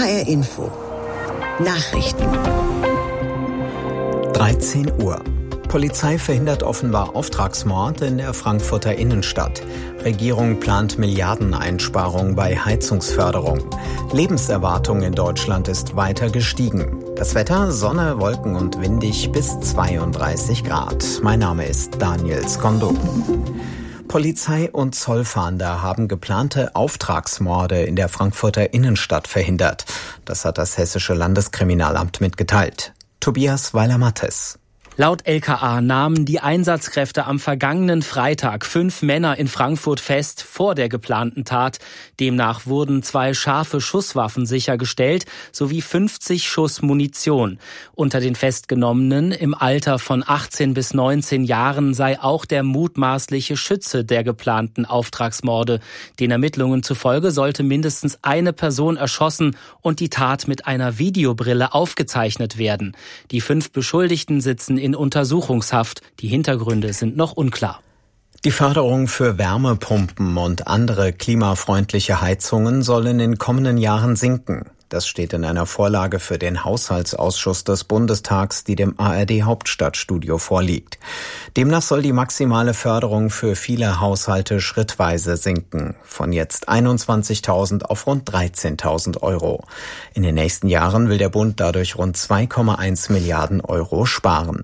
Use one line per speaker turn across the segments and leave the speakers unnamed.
HR Info. Nachrichten.
13 Uhr. Polizei verhindert offenbar Auftragsmord in der Frankfurter Innenstadt. Regierung plant Milliardeneinsparungen bei Heizungsförderung. Lebenserwartung in Deutschland ist weiter gestiegen. Das Wetter: Sonne, Wolken und windig bis 32 Grad. Mein Name ist Daniel Skondo. Polizei und Zollfahnder haben geplante Auftragsmorde in der Frankfurter Innenstadt verhindert. Das hat das Hessische Landeskriminalamt mitgeteilt. Tobias Weiler-Mattes.
Laut LKA nahmen die Einsatzkräfte am vergangenen Freitag 5 Männer in Frankfurt fest vor der geplanten Tat. Demnach wurden 2 scharfe Schusswaffen sichergestellt sowie 50 Schuss Munition. Unter den Festgenommenen im Alter von 18 bis 19 Jahren sei auch der mutmaßliche Schütze der geplanten Auftragsmorde. Den Ermittlungen zufolge sollte mindestens eine Person erschossen und die Tat mit einer Videobrille aufgezeichnet werden. Die 5 Beschuldigten sitzen in Untersuchungshaft. Die Hintergründe sind noch unklar.
Die Förderung für Wärmepumpen und andere klimafreundliche Heizungen soll in den kommenden Jahren sinken. Das steht in einer Vorlage für den Haushaltsausschuss des Bundestags, die dem ARD-Hauptstadtstudio vorliegt. Demnach soll die maximale Förderung für viele Haushalte schrittweise sinken, von jetzt 21.000 auf rund 13.000 Euro. In den nächsten Jahren will der Bund dadurch rund 2,1 Milliarden Euro sparen.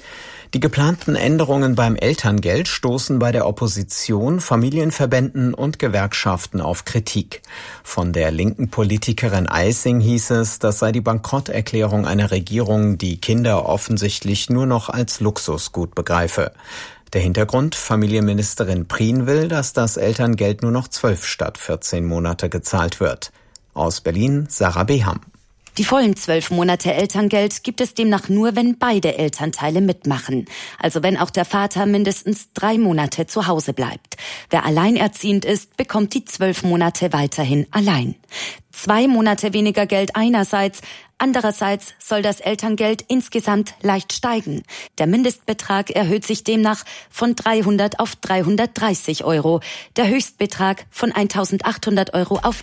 Die geplanten Änderungen beim Elterngeld stoßen bei der Opposition, Familienverbänden und Gewerkschaften auf Kritik. Von der linken Politikerin Eising hieß es, das sei die Bankrotterklärung einer Regierung, die Kinder offensichtlich nur noch als Luxusgut begreife. Der Hintergrund: Familienministerin Prien will, dass das Elterngeld nur noch 12 statt 14 Monate gezahlt wird. Aus Berlin, Sarah Beham.
Die vollen 12 Monate Elterngeld gibt es demnach nur, wenn beide Elternteile mitmachen. Also wenn auch der Vater mindestens 3 Monate zu Hause bleibt. Wer alleinerziehend ist, bekommt die 12 Monate weiterhin allein. 2 Monate weniger Geld einerseits, andererseits soll das Elterngeld insgesamt leicht steigen. Der Mindestbetrag erhöht sich demnach von 300 auf 330 Euro. Der Höchstbetrag von 1.800 Euro auf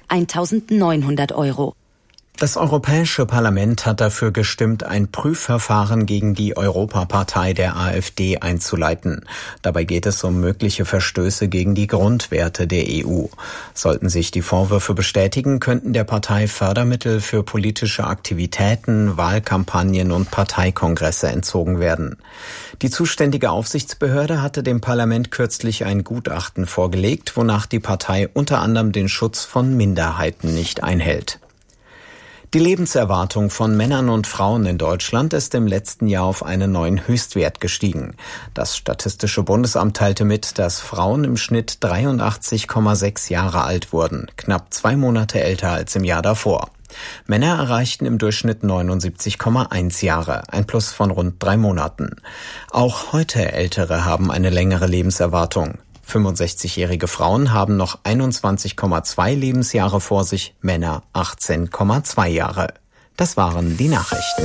1.900 Euro.
Das Europäische Parlament hat dafür gestimmt, ein Prüfverfahren gegen die Europapartei der AfD einzuleiten. Dabei geht es um mögliche Verstöße gegen die Grundwerte der EU. Sollten sich die Vorwürfe bestätigen, könnten der Partei Fördermittel für politische Aktivitäten, Wahlkampagnen und Parteikongresse entzogen werden. Die zuständige Aufsichtsbehörde hatte dem Parlament kürzlich ein Gutachten vorgelegt, wonach die Partei unter anderem den Schutz von Minderheiten nicht einhält. Die Lebenserwartung von Männern und Frauen in Deutschland ist im letzten Jahr auf einen neuen Höchstwert gestiegen. Das Statistische Bundesamt teilte mit, dass Frauen im Schnitt 83,6 Jahre alt wurden, knapp 2 Monate älter als im Jahr davor. Männer erreichten im Durchschnitt 79,1 Jahre, ein Plus von rund 3 Monaten. Auch heute Ältere haben eine längere Lebenserwartung. 65-jährige Frauen haben noch 21,2 Lebensjahre vor sich, Männer 18,2 Jahre. Das waren die Nachrichten.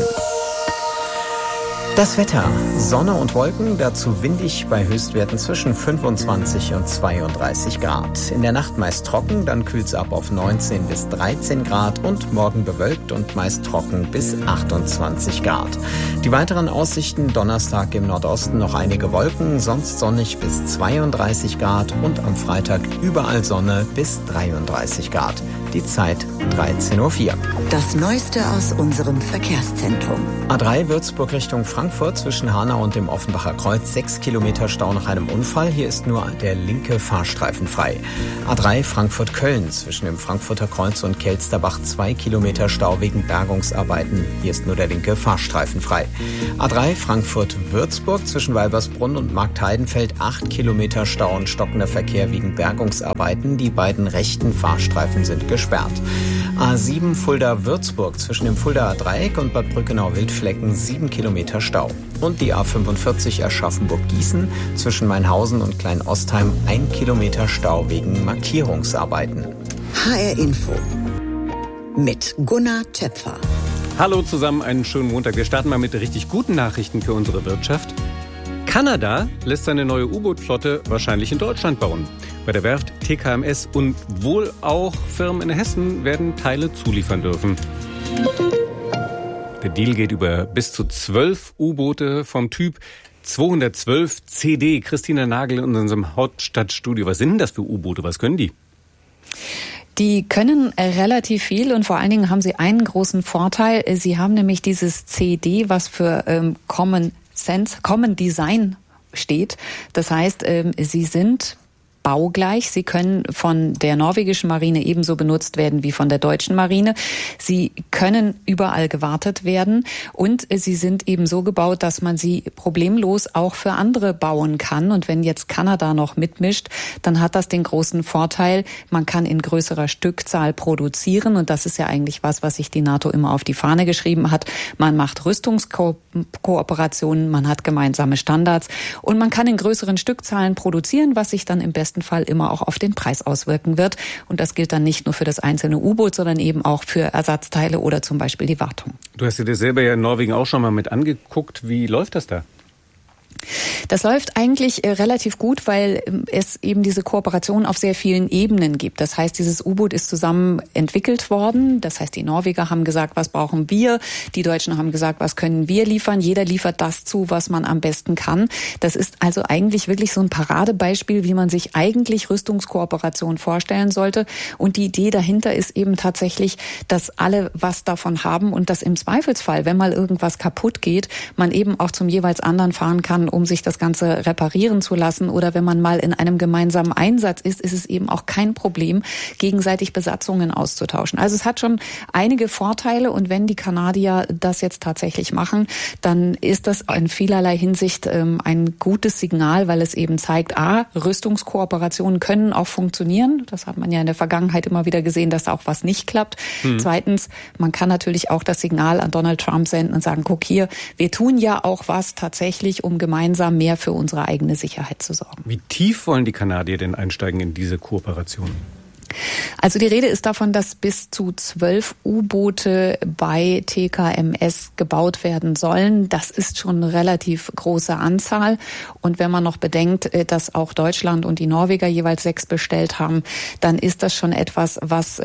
Das Wetter: Sonne und Wolken, dazu windig bei Höchstwerten zwischen 25 und 32 Grad. In der Nacht meist trocken, dann kühlt es ab auf 19 bis 13 Grad und morgen bewölkt und meist trocken bis 28 Grad. Die weiteren Aussichten: Donnerstag im Nordosten noch einige Wolken, sonst sonnig bis 32 Grad und am Freitag überall Sonne bis 33 Grad. Die Zeit 13.04 Uhr.
Das Neueste aus unserem Verkehrszentrum.
A3 Würzburg Richtung Frankfurt zwischen Hanau und dem Offenbacher Kreuz 6 Kilometer Stau nach einem Unfall. Hier ist nur der linke Fahrstreifen frei. A3 Frankfurt-Köln zwischen dem Frankfurter Kreuz und Kelsterbach 2 Kilometer Stau wegen Bergungsarbeiten. Hier ist nur der linke Fahrstreifen frei. A3 Frankfurt-Würzburg zwischen Walbersbrunn und Marktheidenfeld 8 Kilometer Stau und stockender Verkehr wegen Bergungsarbeiten. Die beiden rechten Fahrstreifen sind gesperrt. A7 Fulda-Würzburg zwischen dem Fuldaer Dreieck und Bad Brückenau-Wildflecken 7 Kilometer Stau. Und die A45 Aschaffenburg-Gießen zwischen Mainhausen und Kleinostheim 1 Kilometer Stau wegen Markierungsarbeiten.
HR Info mit Gunnar Töpfer.
Hallo zusammen, einen schönen Montag. Wir starten mal mit richtig guten Nachrichten für unsere Wirtschaft. Kanada lässt seine neue U-Boot-Flotte wahrscheinlich in Deutschland bauen. Bei der Werft TKMS und wohl auch Firmen in Hessen werden Teile zuliefern dürfen. Der Deal geht über bis zu 12 U-Boote vom Typ 212 CD. Christina Nagel in unserem Hauptstadtstudio. Was sind denn das für U-Boote? Was können die?
Die können relativ viel und vor allen Dingen haben sie einen großen Vorteil. Sie haben nämlich dieses CD, was für Common Design steht. Das heißt, sie sind baugleich. Sie können von der norwegischen Marine ebenso benutzt werden wie von der deutschen Marine. Sie können überall gewartet werden und sie sind eben so gebaut, dass man sie problemlos auch für andere bauen kann. Und wenn jetzt Kanada noch mitmischt, dann hat das den großen Vorteil, man kann in größerer Stückzahl produzieren. Und das ist ja eigentlich was sich die NATO immer auf die Fahne geschrieben hat. Man macht Rüstungskooperationen, man hat gemeinsame Standards und man kann in größeren Stückzahlen produzieren, was sich dann im besten Fall immer auch auf den Preis auswirken wird. Und das gilt dann nicht nur für das einzelne U-Boot, sondern eben auch für Ersatzteile oder zum Beispiel die Wartung.
Du hast dir das selber ja in Norwegen auch schon mal mit angeguckt. Wie läuft das da?
Das läuft eigentlich relativ gut, weil es eben diese Kooperation auf sehr vielen Ebenen gibt. Das heißt, dieses U-Boot ist zusammen entwickelt worden. Das heißt, die Norweger haben gesagt, was brauchen wir? Die Deutschen haben gesagt, was können wir liefern? Jeder liefert das zu, was man am besten kann. Das ist also eigentlich wirklich so ein Paradebeispiel, wie man sich eigentlich Rüstungskooperation vorstellen sollte. Und die Idee dahinter ist eben tatsächlich, dass alle was davon haben und dass im Zweifelsfall, wenn mal irgendwas kaputt geht, man eben auch zum jeweils anderen fahren kann, um sich das Ganze reparieren zu lassen. Oder wenn man mal in einem gemeinsamen Einsatz ist, ist es eben auch kein Problem, gegenseitig Besatzungen auszutauschen. Also es hat schon einige Vorteile und wenn die Kanadier das jetzt tatsächlich machen, dann ist das in vielerlei Hinsicht ein gutes Signal, weil es eben zeigt, Rüstungskooperationen können auch funktionieren. Das hat man ja in der Vergangenheit immer wieder gesehen, dass auch was nicht klappt. Zweitens, man kann natürlich auch das Signal an Donald Trump senden und sagen, guck hier, wir tun ja auch was tatsächlich, um gemeinsam mehr für unsere eigene Sicherheit zu sorgen.
Wie tief wollen die Kanadier denn einsteigen in diese Kooperation?
Also die Rede ist davon, dass bis zu 12 U-Boote bei TKMS gebaut werden sollen. Das ist schon eine relativ große Anzahl. Und wenn man noch bedenkt, dass auch Deutschland und die Norweger jeweils 6 bestellt haben, dann ist das schon etwas, was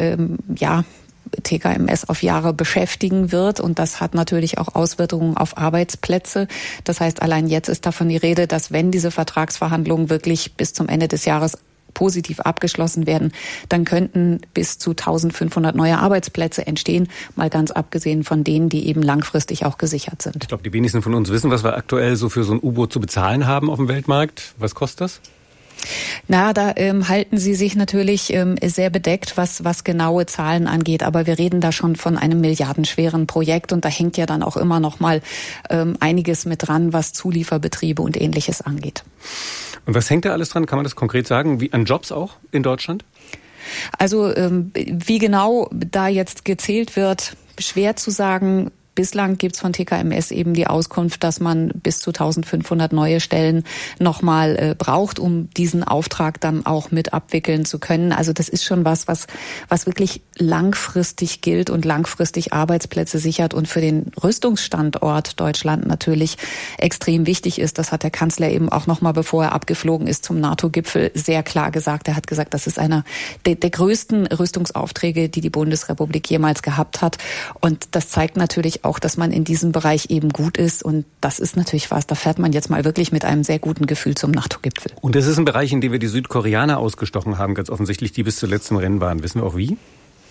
TKMS auf Jahre beschäftigen wird und das hat natürlich auch Auswirkungen auf Arbeitsplätze. Das heißt, allein jetzt ist davon die Rede, dass wenn diese Vertragsverhandlungen wirklich bis zum Ende des Jahres positiv abgeschlossen werden, dann könnten bis zu 1500 neue Arbeitsplätze entstehen, mal ganz abgesehen von denen, die eben langfristig auch gesichert sind.
Ich glaube, die wenigsten von uns wissen, was wir aktuell so für so ein U-Boot zu bezahlen haben auf dem Weltmarkt. Was kostet das?
Da halten Sie sich natürlich sehr bedeckt, was genaue Zahlen angeht. Aber wir reden da schon von einem milliardenschweren Projekt und da hängt ja dann auch immer noch mal einiges mit dran, was Zulieferbetriebe und Ähnliches angeht.
Und was hängt da alles dran? Kann man das konkret sagen? Wie an Jobs auch in Deutschland?
Also wie genau da jetzt gezählt wird, schwer zu sagen. Bislang gibt's von TKMS eben die Auskunft, dass man bis zu 1500 neue Stellen nochmal braucht, um diesen Auftrag dann auch mit abwickeln zu können. Also das ist schon was wirklich langfristig gilt und langfristig Arbeitsplätze sichert und für den Rüstungsstandort Deutschland natürlich extrem wichtig ist. Das hat der Kanzler eben auch nochmal, bevor er abgeflogen ist zum NATO-Gipfel, sehr klar gesagt. Er hat gesagt, das ist einer der größten Rüstungsaufträge, die die Bundesrepublik jemals gehabt hat. Und das zeigt natürlich auch, dass man in diesem Bereich eben gut ist. Und das ist natürlich was, da fährt man jetzt mal wirklich mit einem sehr guten Gefühl zum NATO-Gipfel.
Und das ist ein Bereich, in dem wir die Südkoreaner ausgestochen haben, ganz offensichtlich, die bis zuletzt im Rennen waren. Wissen wir auch wie?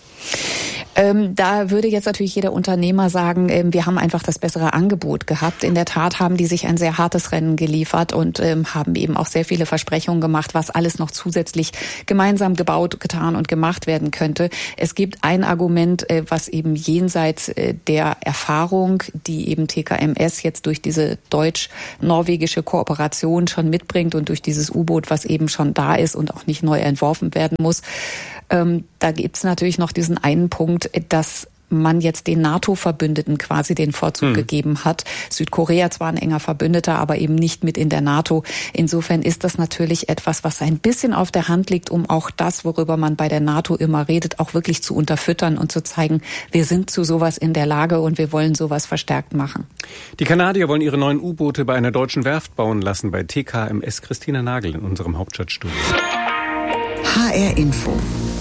Da würde jetzt natürlich jeder Unternehmer sagen, wir haben einfach das bessere Angebot gehabt. In der Tat haben die sich ein sehr hartes Rennen geliefert und haben eben auch sehr viele Versprechungen gemacht, was alles noch zusätzlich gemeinsam gebaut, getan und gemacht werden könnte. Es gibt ein Argument, was eben jenseits der Erfahrung, die eben TKMS jetzt durch diese deutsch-norwegische Kooperation schon mitbringt und durch dieses U-Boot, was eben schon da ist und auch nicht neu entworfen werden muss. Da gibt's natürlich noch diesen einen Punkt, dass man jetzt den NATO-Verbündeten quasi den Vorzug gegeben hat. Südkorea zwar ein enger Verbündeter, aber eben nicht mit in der NATO. Insofern ist das natürlich etwas, was ein bisschen auf der Hand liegt, um auch das, worüber man bei der NATO immer redet, auch wirklich zu unterfüttern und zu zeigen, wir sind zu sowas in der Lage und wir wollen sowas verstärkt machen.
Die Kanadier wollen ihre neuen U-Boote bei einer deutschen Werft bauen lassen, bei TKMS. Christina Nagel in unserem Hauptstadtstudio.
HR Info.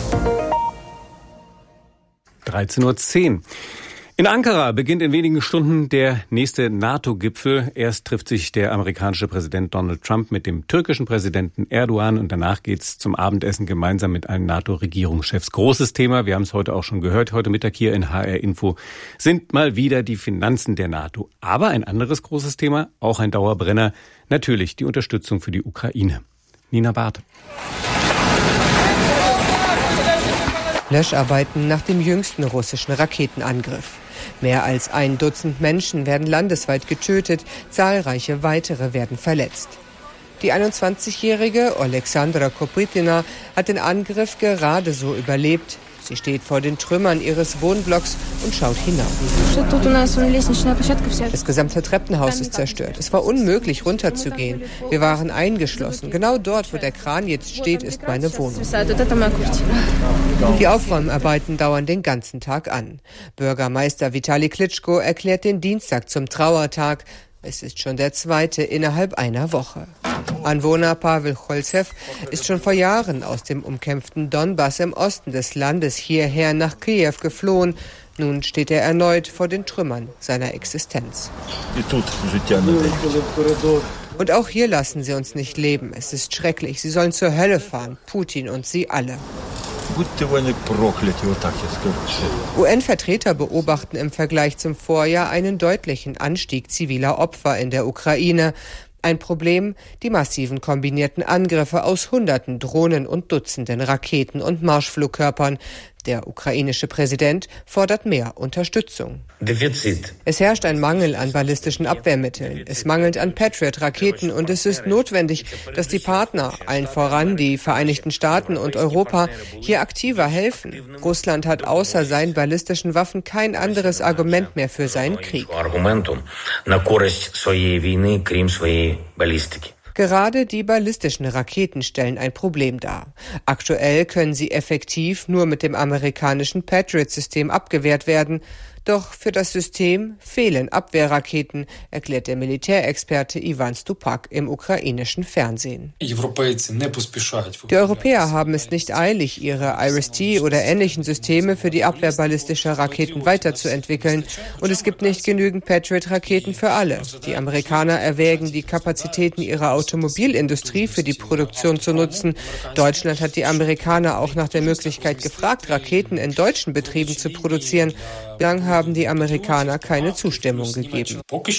13:10 Uhr. In Ankara beginnt in wenigen Stunden der nächste NATO-Gipfel. Erst trifft sich der amerikanische Präsident Donald Trump mit dem türkischen Präsidenten Erdogan und danach geht's zum Abendessen gemeinsam mit allen NATO-Regierungschefs. Großes Thema, wir haben es heute auch schon gehört, heute Mittag hier in HR Info, sind mal wieder die Finanzen der NATO. Aber ein anderes großes Thema, auch ein Dauerbrenner, natürlich die Unterstützung für die Ukraine. Nina Barth.
Löscharbeiten nach dem jüngsten russischen Raketenangriff. Mehr als 1 Dutzend Menschen werden landesweit getötet, zahlreiche weitere werden verletzt. Die 21-jährige Oleksandra Koprytina hat den Angriff gerade so überlebt. Sie steht vor den Trümmern ihres Wohnblocks und schaut hinauf. Das gesamte Treppenhaus ist zerstört. Es war unmöglich, runterzugehen. Wir waren eingeschlossen. Genau dort, wo der Kran jetzt steht, ist meine Wohnung. Die Aufräumarbeiten dauern den ganzen Tag an. Bürgermeister Vitali Klitschko erklärt den Dienstag zum Trauertag. Es ist schon der 2. innerhalb einer Woche. Anwohner Pavel Cholzew ist schon vor Jahren aus dem umkämpften Donbass im Osten des Landes hierher nach Kiew geflohen. Nun steht er erneut vor den Trümmern seiner Existenz. Und auch hier lassen sie uns nicht leben. Es ist schrecklich. Sie sollen zur Hölle fahren. Putin und sie alle. UN-Vertreter beobachten im Vergleich zum Vorjahr einen deutlichen Anstieg ziviler Opfer in der Ukraine. Ein Problem, die massiven kombinierten Angriffe aus Hunderten Drohnen und Dutzenden Raketen und Marschflugkörpern. Der ukrainische Präsident fordert mehr Unterstützung. Es herrscht ein Mangel an ballistischen Abwehrmitteln. Es mangelt an Patriot-Raketen und es ist notwendig, dass die Partner, allen voran die Vereinigten Staaten und Europa, hier aktiver helfen. Russland hat außer seinen ballistischen Waffen kein anderes Argument mehr für seinen Krieg. Gerade die ballistischen Raketen stellen ein Problem dar. Aktuell können sie effektiv nur mit dem amerikanischen Patriot-System abgewehrt werden. Doch für das System fehlen Abwehrraketen, erklärt der Militärexperte Ivan Stupak im ukrainischen Fernsehen. Die Europäer haben es nicht eilig, ihre IRIS-T oder ähnlichen Systeme für die Abwehr ballistischer Raketen weiterzuentwickeln. Und es gibt nicht genügend Patriot-Raketen für alle. Die Amerikaner erwägen, die Kapazitäten ihrer Automobilindustrie für die Produktion zu nutzen. Deutschland hat die Amerikaner auch nach der Möglichkeit gefragt, Raketen in deutschen Betrieben zu produzieren. Bislang haben die Amerikaner keine Zustimmung gegeben.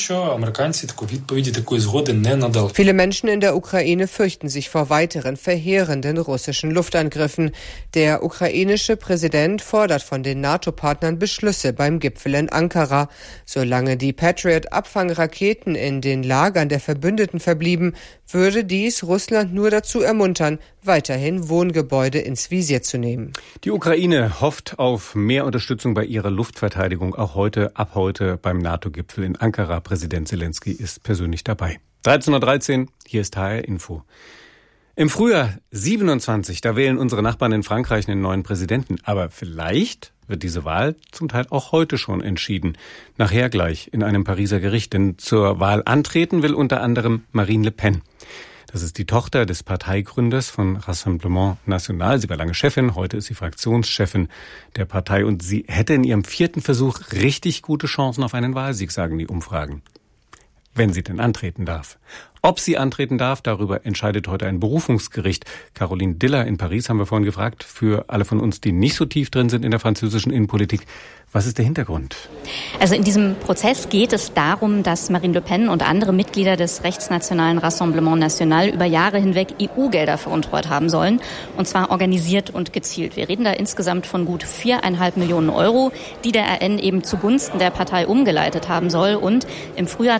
Viele Menschen in der Ukraine fürchten sich vor weiteren verheerenden russischen Luftangriffen. Der ukrainische Präsident fordert von den NATO-Partnern Beschlüsse beim Gipfel in Ankara. Solange die Patriot-Abfangraketen in den Lagern der Verbündeten verblieben, würde dies Russland nur dazu ermuntern, weiterhin Wohngebäude ins Visier zu nehmen.
Die Ukraine hofft auf mehr Unterstützung bei ihrer Luftverteidigung, auch ab heute beim NATO-Gipfel in Ankara. Präsident Zelensky ist persönlich dabei. 13:13 Uhr, hier ist HR Info. Im Frühjahr 27, da wählen unsere Nachbarn in Frankreich einen neuen Präsidenten. Aber vielleicht wird diese Wahl zum Teil auch heute schon entschieden. Nachher gleich in einem Pariser Gericht. Denn zur Wahl antreten will unter anderem Marine Le Pen. Das ist die Tochter des Parteigründers von Rassemblement National. Sie war lange Chefin, heute ist sie Fraktionschefin der Partei. Und sie hätte in ihrem 4. Versuch richtig gute Chancen auf einen Wahlsieg, sagen die Umfragen. Wenn sie denn antreten darf. Ob sie antreten darf, darüber entscheidet heute ein Berufungsgericht. Caroline Diller in Paris haben wir vorhin gefragt, für alle von uns, die nicht so tief drin sind in der französischen Innenpolitik. Was ist der Hintergrund?
Also in diesem Prozess geht es darum, dass Marine Le Pen und andere Mitglieder des rechtsnationalen Rassemblement National über Jahre hinweg EU-Gelder veruntreut haben sollen. Und zwar organisiert und gezielt. Wir reden da insgesamt von gut 4,5 Millionen Euro, die der RN eben zugunsten der Partei umgeleitet haben soll. Und im Frühjahr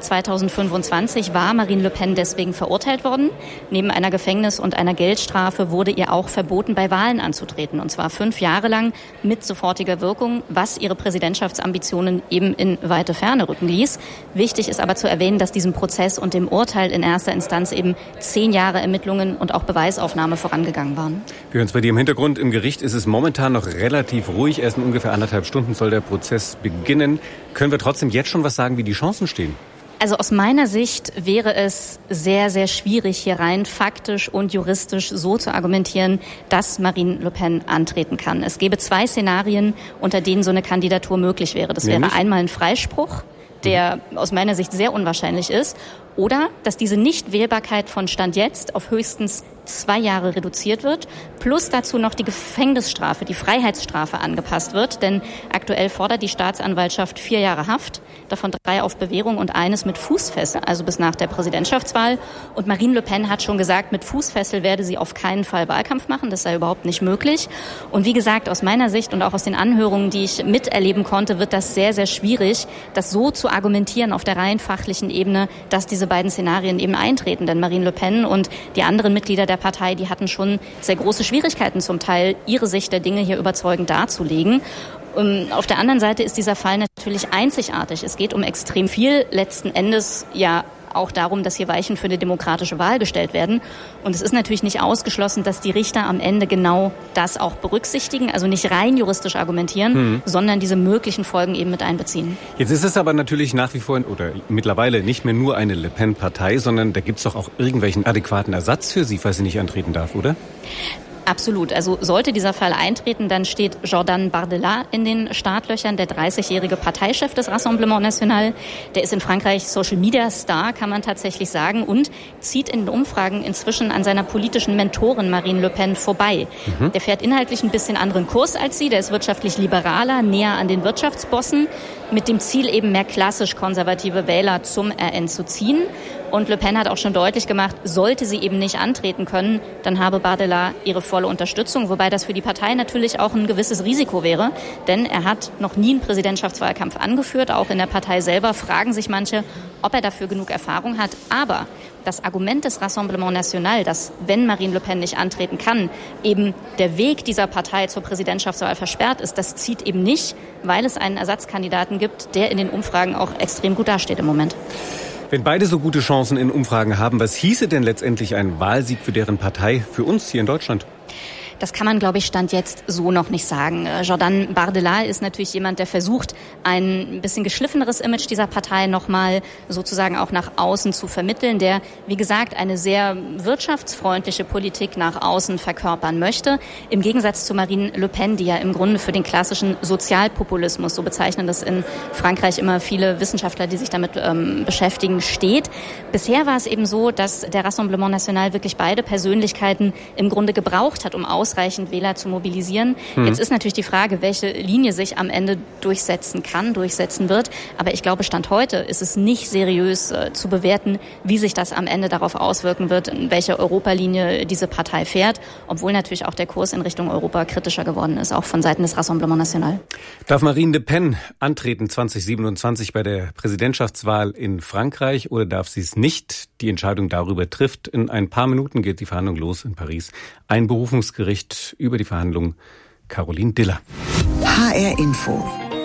2025 war Marine Le Pen deswegen verurteilt worden. Neben einer Gefängnis- und einer Geldstrafe wurde ihr auch verboten, bei Wahlen anzutreten. Und zwar 5 Jahre lang mit sofortiger Wirkung, was ihre Präsidentschaftsambitionen eben in weite Ferne rücken ließ. Wichtig ist aber zu erwähnen, dass diesem Prozess und dem Urteil in erster Instanz eben 10 Jahre Ermittlungen und auch Beweisaufnahme vorangegangen waren.
Wir hören es bei dir im Hintergrund. Im Gericht ist es momentan noch relativ ruhig. Erst in ungefähr 1,5 Stunden soll der Prozess beginnen. Können wir trotzdem jetzt schon was sagen, wie die Chancen stehen?
Also aus meiner Sicht wäre es sehr, sehr schwierig, hier rein faktisch und juristisch so zu argumentieren, dass Marine Le Pen antreten kann. Es gäbe 2 Szenarien, unter denen so eine Kandidatur möglich wäre. Das wäre einmal ein Freispruch, der aus meiner Sicht sehr unwahrscheinlich ist, oder dass diese Nichtwählbarkeit von Stand jetzt auf höchstens 2 Jahre reduziert wird, plus dazu noch die Gefängnisstrafe, die Freiheitsstrafe angepasst wird, denn aktuell fordert die Staatsanwaltschaft 4 Jahre Haft, davon 3 auf Bewährung und eines mit Fußfessel, also bis nach der Präsidentschaftswahl. Und Marine Le Pen hat schon gesagt, mit Fußfessel werde sie auf keinen Fall Wahlkampf machen, das sei überhaupt nicht möglich. Und wie gesagt, aus meiner Sicht und auch aus den Anhörungen, die ich miterleben konnte, wird das sehr, sehr schwierig, das so zu argumentieren auf der rein fachlichen Ebene, dass diese beiden Szenarien eben eintreten. Denn Marine Le Pen und die anderen Mitglieder der Partei, die hatten schon sehr große Schwierigkeiten zum Teil, ihre Sicht der Dinge hier überzeugend darzulegen. Auf der anderen Seite ist dieser Fall natürlich einzigartig. Es geht um extrem viel, letzten Endes ja auch darum, dass hier Weichen für eine demokratische Wahl gestellt werden. Und es ist natürlich nicht ausgeschlossen, dass die Richter am Ende genau das auch berücksichtigen, also nicht rein juristisch argumentieren, sondern diese möglichen Folgen eben mit einbeziehen.
Jetzt ist es aber natürlich nach wie vor oder mittlerweile nicht mehr nur eine Le Pen-Partei, sondern da gibt es doch auch irgendwelchen adäquaten Ersatz für sie, falls sie nicht antreten darf, oder?
Absolut. Also sollte dieser Fall eintreten, dann steht Jordan Bardella in den Startlöchern, der 30-jährige Parteichef des Rassemblement National. Der ist in Frankreich Social-Media-Star, kann man tatsächlich sagen, und zieht in den Umfragen inzwischen an seiner politischen Mentorin Marine Le Pen vorbei. Der fährt inhaltlich ein bisschen anderen Kurs als sie. Der ist wirtschaftlich liberaler, näher an den Wirtschaftsbossen, mit dem Ziel eben mehr klassisch konservative Wähler zum RN zu ziehen. Und Le Pen hat auch schon deutlich gemacht, sollte sie eben nicht antreten können, dann habe Bardella ihre volle Unterstützung, wobei das für die Partei natürlich auch ein gewisses Risiko wäre, denn er hat noch nie einen Präsidentschaftswahlkampf angeführt. Auch in der Partei selber fragen sich manche, ob er dafür genug Erfahrung hat. Aber das Argument des Rassemblement National, dass, wenn Marine Le Pen nicht antreten kann, eben der Weg dieser Partei zur Präsidentschaftswahl versperrt ist, das zieht eben nicht, weil es einen Ersatzkandidaten gibt, der in den Umfragen auch extrem gut dasteht im Moment.
Wenn beide so gute Chancen in Umfragen haben, was hieße denn letztendlich ein Wahlsieg für deren Partei, für uns hier in Deutschland?
Das kann man, glaube ich, Stand jetzt so noch nicht sagen. Jordan Bardella ist natürlich jemand, der versucht, ein bisschen geschliffeneres Image dieser Partei nochmal sozusagen auch nach außen zu vermitteln, der, wie gesagt, eine sehr wirtschaftsfreundliche Politik nach außen verkörpern möchte. Im Gegensatz zu Marine Le Pen, die ja im Grunde für den klassischen Sozialpopulismus, so bezeichnen das in Frankreich immer viele Wissenschaftler, die sich damit beschäftigen, steht. Bisher war es eben so, dass der Rassemblement National wirklich beide Persönlichkeiten im Grunde gebraucht hat, um ausreichend Wähler zu mobilisieren. Jetzt ist natürlich die Frage, welche Linie sich am Ende durchsetzen wird. Aber ich glaube, Stand heute ist es nicht seriös zu bewerten, wie sich das am Ende darauf auswirken wird, welche Europalinie diese Partei fährt, obwohl natürlich auch der Kurs in Richtung Europa kritischer geworden ist, auch von Seiten des Rassemblement National.
Darf Marine Le Pen antreten 2027 bei der Präsidentschaftswahl in Frankreich oder darf sie es nicht? Die Entscheidung darüber trifft. In ein paar Minuten geht die Verhandlung los in Paris. Ein Berufungsgericht über die Verhandlungen. Caroline Diller.
HR Info.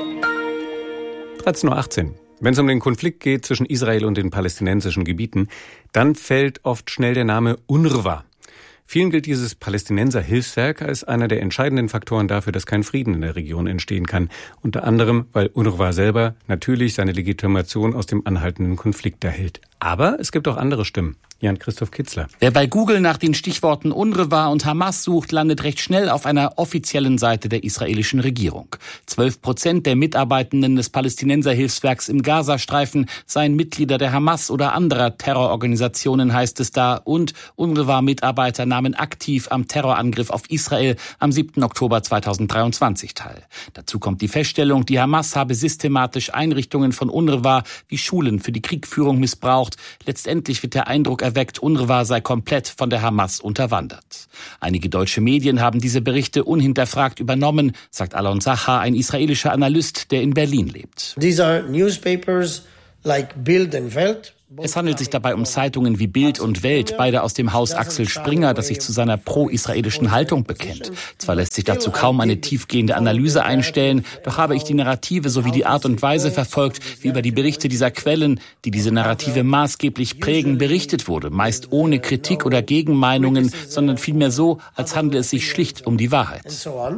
13:18 Uhr. Wenn es um den Konflikt geht zwischen Israel und den palästinensischen Gebieten, dann fällt oft schnell der Name UNRWA. Vielen gilt dieses Palästinenser-Hilfswerk als einer der entscheidenden Faktoren dafür, dass kein Frieden in der Region entstehen kann. Unter anderem, weil UNRWA selber natürlich seine Legitimation aus dem anhaltenden Konflikt erhält. Aber es gibt auch andere Stimmen. Jan-Christoph Kitzler.
Wer bei Google nach den Stichworten UNRWA und Hamas sucht, landet recht schnell auf einer offiziellen Seite der israelischen Regierung. 12% der Mitarbeitenden des Palästinenser-Hilfswerks im Gazastreifen seien Mitglieder der Hamas oder anderer Terrororganisationen, heißt es da. Und UNRWA-Mitarbeiter nahmen aktiv am Terrorangriff auf Israel am 7. Oktober 2023 teil. Dazu kommt die Feststellung, die Hamas habe systematisch Einrichtungen von UNRWA wie Schulen für die Kriegführung missbraucht. Letztendlich wird der Eindruck erweckt, UNRWA sei komplett von der Hamas unterwandert. Einige deutsche Medien haben diese Berichte unhinterfragt übernommen, sagt Alon Sachar, ein israelischer Analyst, der in Berlin lebt.
These are newspapers like Bild and Welt.
Es handelt sich dabei um Zeitungen wie Bild und Welt, beide aus dem Haus Axel Springer, das sich zu seiner pro-israelischen Haltung bekennt. Zwar lässt sich dazu kaum eine tiefgehende Analyse einstellen, doch habe ich die Narrative sowie die Art und Weise verfolgt, wie über die Berichte dieser Quellen, die diese Narrative maßgeblich prägen, berichtet wurde. Meist ohne Kritik oder Gegenmeinungen, sondern vielmehr so, als handele es sich schlicht um die Wahrheit.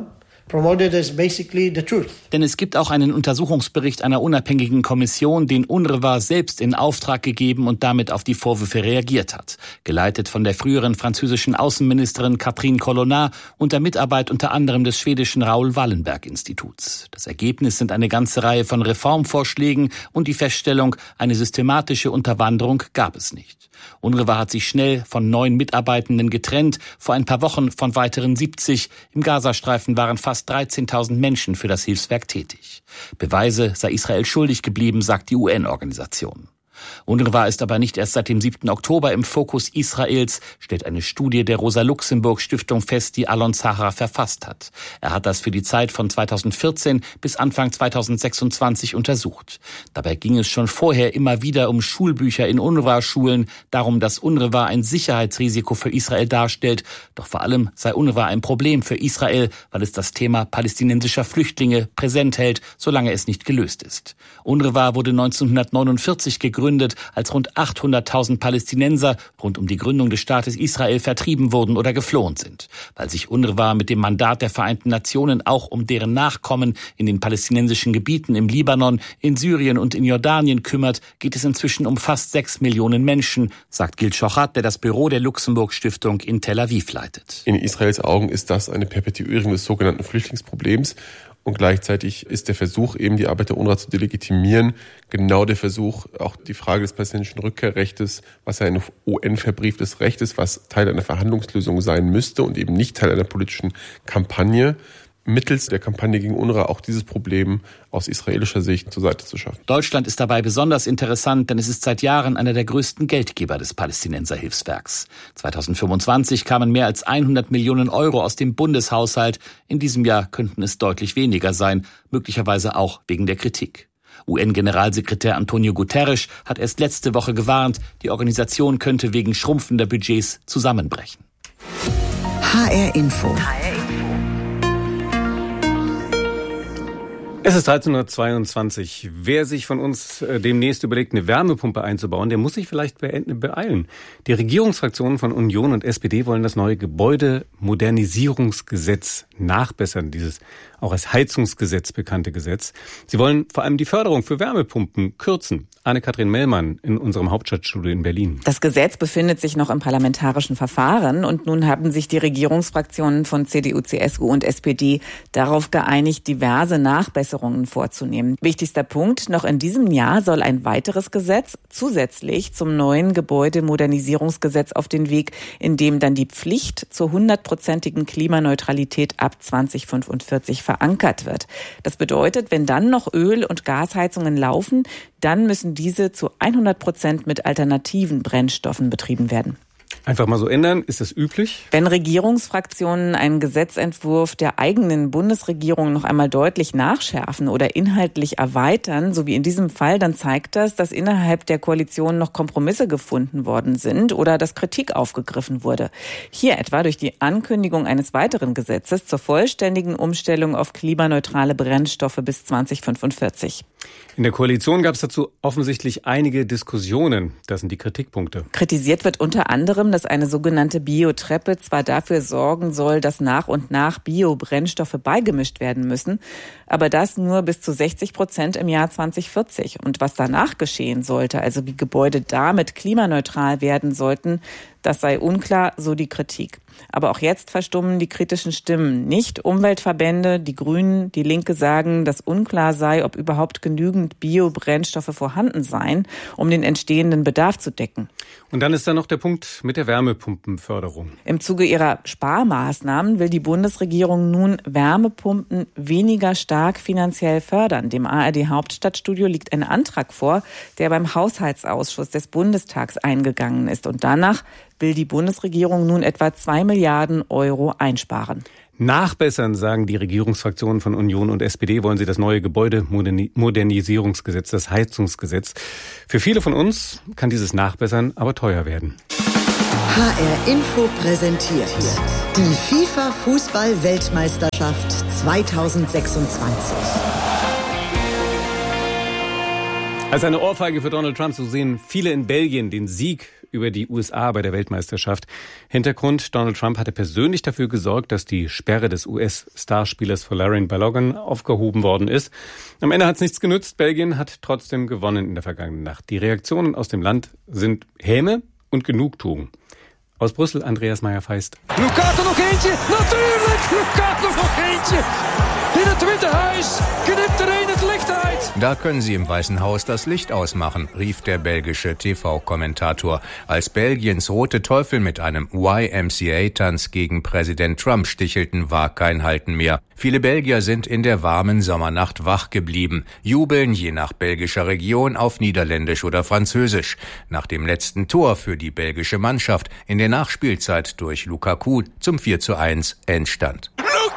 promoted as basically the truth.
Denn es gibt auch einen Untersuchungsbericht einer unabhängigen Kommission, den UNRWA selbst in Auftrag gegeben und damit auf die Vorwürfe reagiert hat. Geleitet von der früheren französischen Außenministerin Catherine Colonna unter Mitarbeit unter anderem des schwedischen Raoul Wallenberg-Instituts. Das Ergebnis sind eine ganze Reihe von Reformvorschlägen und die Feststellung, eine systematische Unterwanderung gab es nicht. UNRWA hat sich schnell von 9 Mitarbeitenden getrennt, vor ein paar Wochen von weiteren 70. Im Gazastreifen waren fast 13.000 Menschen für das Hilfswerk tätig. Beweise sei Israel schuldig geblieben, sagt die UN-Organisation. UNRWA ist aber nicht erst seit dem 7. Oktober im Fokus Israels, stellt eine Studie der Rosa-Luxemburg-Stiftung fest, die Alon Zahar verfasst hat. Er hat das für die Zeit von 2014 bis Anfang 2026 untersucht. Dabei ging es schon vorher immer wieder um Schulbücher in UNRWA-Schulen, darum, dass UNRWA ein Sicherheitsrisiko für Israel darstellt. Doch vor allem sei UNRWA ein Problem für Israel, weil es das Thema palästinensischer Flüchtlinge präsent hält, solange es nicht gelöst ist. UNRWA wurde 1949 gegründet, als rund 800.000 Palästinenser rund um die Gründung des Staates Israel vertrieben wurden oder geflohen sind. Weil sich UNRWA mit dem Mandat der Vereinten Nationen auch um deren Nachkommen in den palästinensischen Gebieten im Libanon, in Syrien und in Jordanien kümmert, geht es inzwischen um fast 6 Millionen Menschen, sagt Gil Shochat, der das Büro der Luxemburg-Stiftung in Tel Aviv leitet.
In Israels Augen ist das eine Perpetuierung des sogenannten Flüchtlingsproblems. Und gleichzeitig ist der Versuch, eben die Arbeit der UNRWA zu delegitimieren, genau der Versuch, auch die Frage des palästinensischen Rückkehrrechtes, was ja ein UN-verbrieftes Recht ist, was Teil einer Verhandlungslösung sein müsste und eben nicht Teil einer politischen Kampagne, mittels der Kampagne gegen UNRWA auch dieses Problem aus israelischer Sicht zur Seite zu schaffen.
Deutschland ist dabei besonders interessant, denn es ist seit Jahren einer der größten Geldgeber des Palästinenser-Hilfswerks. 2025 kamen mehr als 100 Millionen Euro aus dem Bundeshaushalt. In diesem Jahr könnten es deutlich weniger sein, möglicherweise auch wegen der Kritik. UN-Generalsekretär Antonio Guterres hat erst letzte Woche gewarnt, die Organisation könnte wegen schrumpfender Budgets zusammenbrechen.
HR Info.
Es ist 13:22 Uhr. Wer sich von uns demnächst überlegt, eine Wärmepumpe einzubauen, der muss sich vielleicht beeilen. Die Regierungsfraktionen von Union und SPD wollen das neue Gebäudemodernisierungsgesetz nachbessern, dieses auch als Heizungsgesetz bekannte Gesetz. Sie wollen vor allem die Förderung für Wärmepumpen kürzen. Anne-Kathrin Mellmann in unserem Hauptstadtstudio in Berlin.
Das Gesetz befindet sich noch im parlamentarischen Verfahren und nun haben sich die Regierungsfraktionen von CDU, CSU und SPD darauf geeinigt, diverse Nachbesserungen vorzunehmen. Wichtigster Punkt, noch in diesem Jahr soll ein weiteres Gesetz zusätzlich zum neuen Gebäudemodernisierungsgesetz auf den Weg, in dem dann die Pflicht zur 100%igen Klimaneutralität ab 2045 verankert wird. Das bedeutet, wenn dann noch Öl- und Gasheizungen laufen, dann müssen diese zu 100% mit alternativen Brennstoffen betrieben werden.
Einfach mal so ändern, ist das üblich?
Wenn Regierungsfraktionen einen Gesetzentwurf der eigenen Bundesregierung noch einmal deutlich nachschärfen oder inhaltlich erweitern, so wie in diesem Fall, dann zeigt das, dass innerhalb der Koalition noch Kompromisse gefunden worden sind oder dass Kritik aufgegriffen wurde. Hier etwa durch die Ankündigung eines weiteren Gesetzes zur vollständigen Umstellung auf klimaneutrale Brennstoffe bis 2045.
In der Koalition gab es dazu offensichtlich einige Diskussionen. Das sind die Kritikpunkte.
Kritisiert wird unter anderem, dass eine sogenannte Biotreppe zwar dafür sorgen soll, dass nach und nach Biobrennstoffe beigemischt werden müssen, aber das nur bis zu 60% im Jahr 2040. Und was danach geschehen sollte, also wie Gebäude damit klimaneutral werden sollten, das sei unklar, so die Kritik. Aber auch jetzt verstummen die kritischen Stimmen nicht. Umweltverbände, die Grünen, die Linke sagen, dass unklar sei, ob überhaupt genügend Biobrennstoffe vorhanden seien, um den entstehenden Bedarf zu decken.
Und dann ist da noch der Punkt mit der Wärmepumpenförderung.
Im Zuge ihrer Sparmaßnahmen will die Bundesregierung nun Wärmepumpen weniger stark finanziell fördern. Dem ARD-Hauptstadtstudio liegt ein Antrag vor, der beim Haushaltsausschuss des Bundestags eingegangen ist. Und danach will die Bundesregierung nun etwa 2 Milliarden Euro einsparen.
Nachbessern, sagen die Regierungsfraktionen von Union und SPD, wollen sie das neue Gebäudemodernisierungsgesetz, das Heizungsgesetz. Für viele von uns kann dieses Nachbessern aber teuer werden.
HR Info präsentiert die FIFA-Fußball-Weltmeisterschaft 2026.
Als eine Ohrfeige für Donald Trump, so sehen viele in Belgien den Sieg über die USA bei der Weltmeisterschaft. Hintergrund: Donald Trump hatte persönlich dafür gesorgt, dass die Sperre des US-Starspielers Folarin Balogun aufgehoben worden ist. Am Ende hat es nichts genützt. Belgien hat trotzdem gewonnen in der vergangenen Nacht. Die Reaktionen aus dem Land sind Häme und Genugtuung. Aus Brüssel, Andreas Meyer-Feist.
Lukaku noch eentje, natuurlijk! Lukaku noch eentje! In het Witte Huis knippt er het Licht uit.
Da können Sie im Weißen Haus das Licht ausmachen, rief der belgische TV-Kommentator, als Belgiens Rote Teufel mit einem YMCA-Tanz gegen Präsident Trump stichelten, war kein Halten mehr. Viele Belgier sind in der warmen Sommernacht wach geblieben, jubeln je nach belgischer Region auf Niederländisch oder Französisch. Nach dem letzten Tor für die belgische Mannschaft in der Nachspielzeit durch Lukaku zum 4:1 Endstand.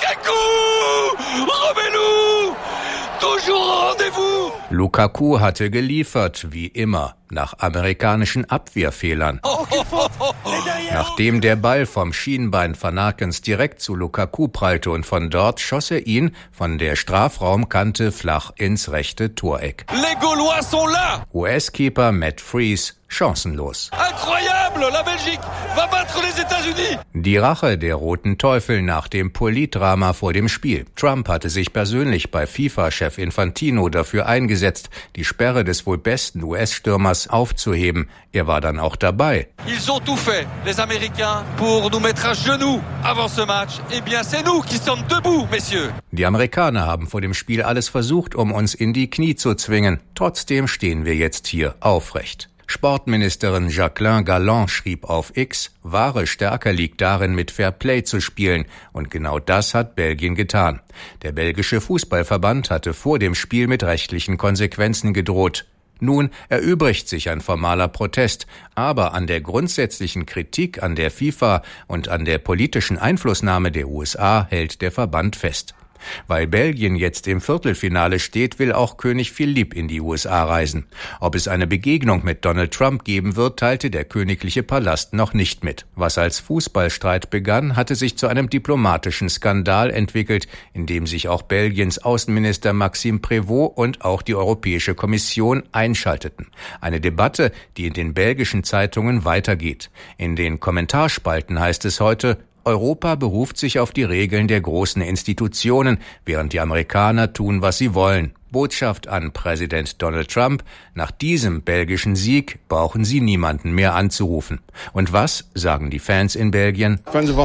Lukaku hatte geliefert, wie immer, nach amerikanischen Abwehrfehlern. Nachdem der Ball vom Schienbein van Ackens direkt zu Lukaku prallte und von dort schoss er ihn von der Strafraumkante flach ins rechte Toreck. US-Keeper Matt Freese chancenlos. Incroyable, la Belgique va battre les États-Unis. Die Rache der Roten Teufel nach dem Politdrama vor dem Spiel. Trump hatte sich persönlich bei FIFA-Chef Infantino dafür eingesetzt, die Sperre des wohl besten US-Stürmers aufzuheben. Er war dann auch dabei.
Ils ont tout fait, les Américains, pour nous mettre à genoux avant ce match. Eh bien, c'est nous qui sommes debout, messieurs.
Die Amerikaner haben vor dem Spiel alles versucht, um uns in die Knie zu zwingen. Trotzdem stehen wir jetzt hier aufrecht. Sportministerin Jacqueline Galland schrieb auf X, wahre Stärke liegt darin, mit Fair Play zu spielen. Und genau das hat Belgien getan. Der belgische Fußballverband hatte vor dem Spiel mit rechtlichen Konsequenzen gedroht. Nun erübrigt sich ein formaler Protest, aber an der grundsätzlichen Kritik an der FIFA und an der politischen Einflussnahme der USA hält der Verband fest. Weil Belgien jetzt im Viertelfinale steht, will auch König Philipp in die USA reisen. Ob es eine Begegnung mit Donald Trump geben wird, teilte der königliche Palast noch nicht mit. Was als Fußballstreit begann, hatte sich zu einem diplomatischen Skandal entwickelt, in dem sich auch Belgiens Außenminister Maxime Prévost und auch die Europäische Kommission einschalteten. Eine Debatte, die in den belgischen Zeitungen weitergeht. In den Kommentarspalten heißt es heute: Europa beruft sich auf die Regeln der großen Institutionen, während die Amerikaner tun, was sie wollen. Botschaft an Präsident Donald Trump: Nach diesem belgischen Sieg brauchen Sie niemanden mehr anzurufen. Und was sagen die Fans in Belgien?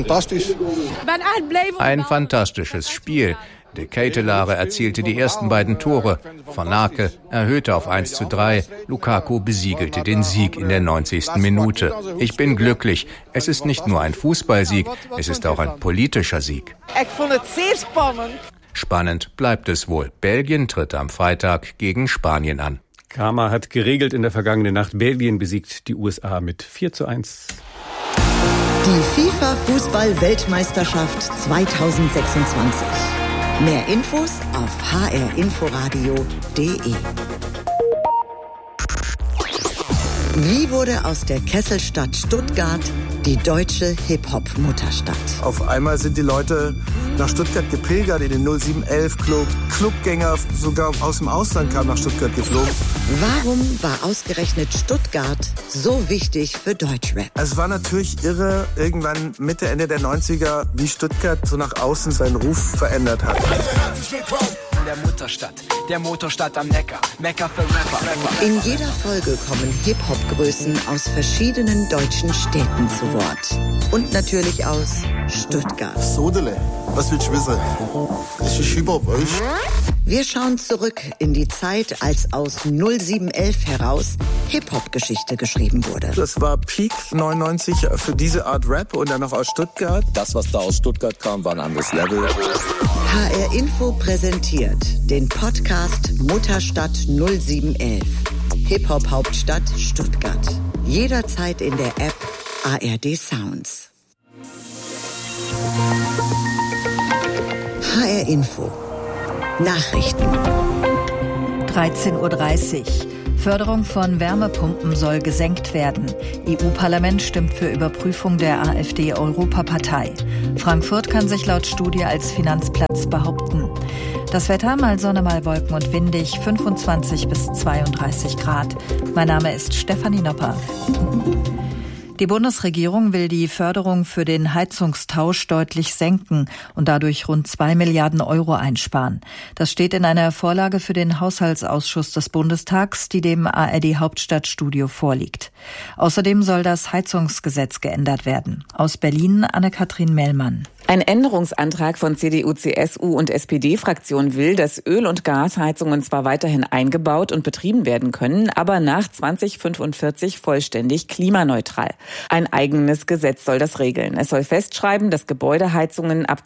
Ein fantastisches Spiel. De Ketelaere erzielte die ersten beiden Tore. Van Aken erhöhte auf 1:3. Lukaku besiegelte den Sieg in der 90. Minute. Ich bin glücklich. Es ist nicht nur ein Fußballsieg, es ist auch ein politischer Sieg.
Ich fand es sehr spannend.
Spannend bleibt es wohl. Belgien tritt am Freitag gegen Spanien an.
Karma hat geregelt in der vergangenen Nacht. Belgien besiegt die USA mit 4:1.
Die FIFA-Fußball-Weltmeisterschaft 2026. Mehr Infos auf hrinforadio.de. Wie wurde aus der Kesselstadt Stuttgart die deutsche Hip-Hop-Mutterstadt?
Auf einmal sind die Leute nach Stuttgart gepilgert, in den 0711-Club. Clubgänger sogar aus dem Ausland kamen nach Stuttgart geflogen.
Warum war ausgerechnet Stuttgart so wichtig für Deutschrap?
Es war natürlich irre, irgendwann Mitte, Ende der 90er, wie Stuttgart so nach außen seinen Ruf verändert hat.
Der Mutterstadt, der Motorstadt am Neckar, Mekka für Rapper.
In jeder Folge kommen Hip-Hop-Größen aus verschiedenen deutschen Städten zu Wort. Und natürlich aus Stuttgart.
Sodele, was willst du wissen? Das ist Hip-Hop, weißt?
Wir schauen zurück in die Zeit, als aus 0711 heraus Hip-Hop-Geschichte geschrieben wurde.
Das war Peak 99 für diese Art Rap und dann noch aus Stuttgart.
Das, was da aus Stuttgart kam, war ein anderes Level.
HR Info präsentiert den Podcast Mutterstadt 0711. Hip-Hop-Hauptstadt Stuttgart. Jederzeit in der App ARD Sounds. HR Info. Nachrichten.
13:30 Uhr. Förderung von Wärmepumpen soll gesenkt werden. EU-Parlament stimmt für Überprüfung der AfD-Europapartei. Frankfurt kann sich laut Studie als Finanzplatz behaupten. Das Wetter, mal Sonne, mal Wolken und windig, 25 bis 32 Grad. Mein Name ist Stefanie Nopper. Die Bundesregierung will die Förderung für den Heizungstausch deutlich senken und dadurch rund 2 Milliarden Euro einsparen. Das steht in einer Vorlage für den Haushaltsausschuss des Bundestags, die dem ARD-Hauptstadtstudio vorliegt. Außerdem soll das Heizungsgesetz geändert werden. Aus Berlin Anne-Kathrin Mellmann.
Ein Änderungsantrag von CDU, CSU und SPD-Fraktion will, dass Öl- und Gasheizungen zwar weiterhin eingebaut und betrieben werden können, aber nach 2045 vollständig klimaneutral. Ein eigenes Gesetz soll das regeln. Es soll festschreiben, dass Gebäudeheizungen ab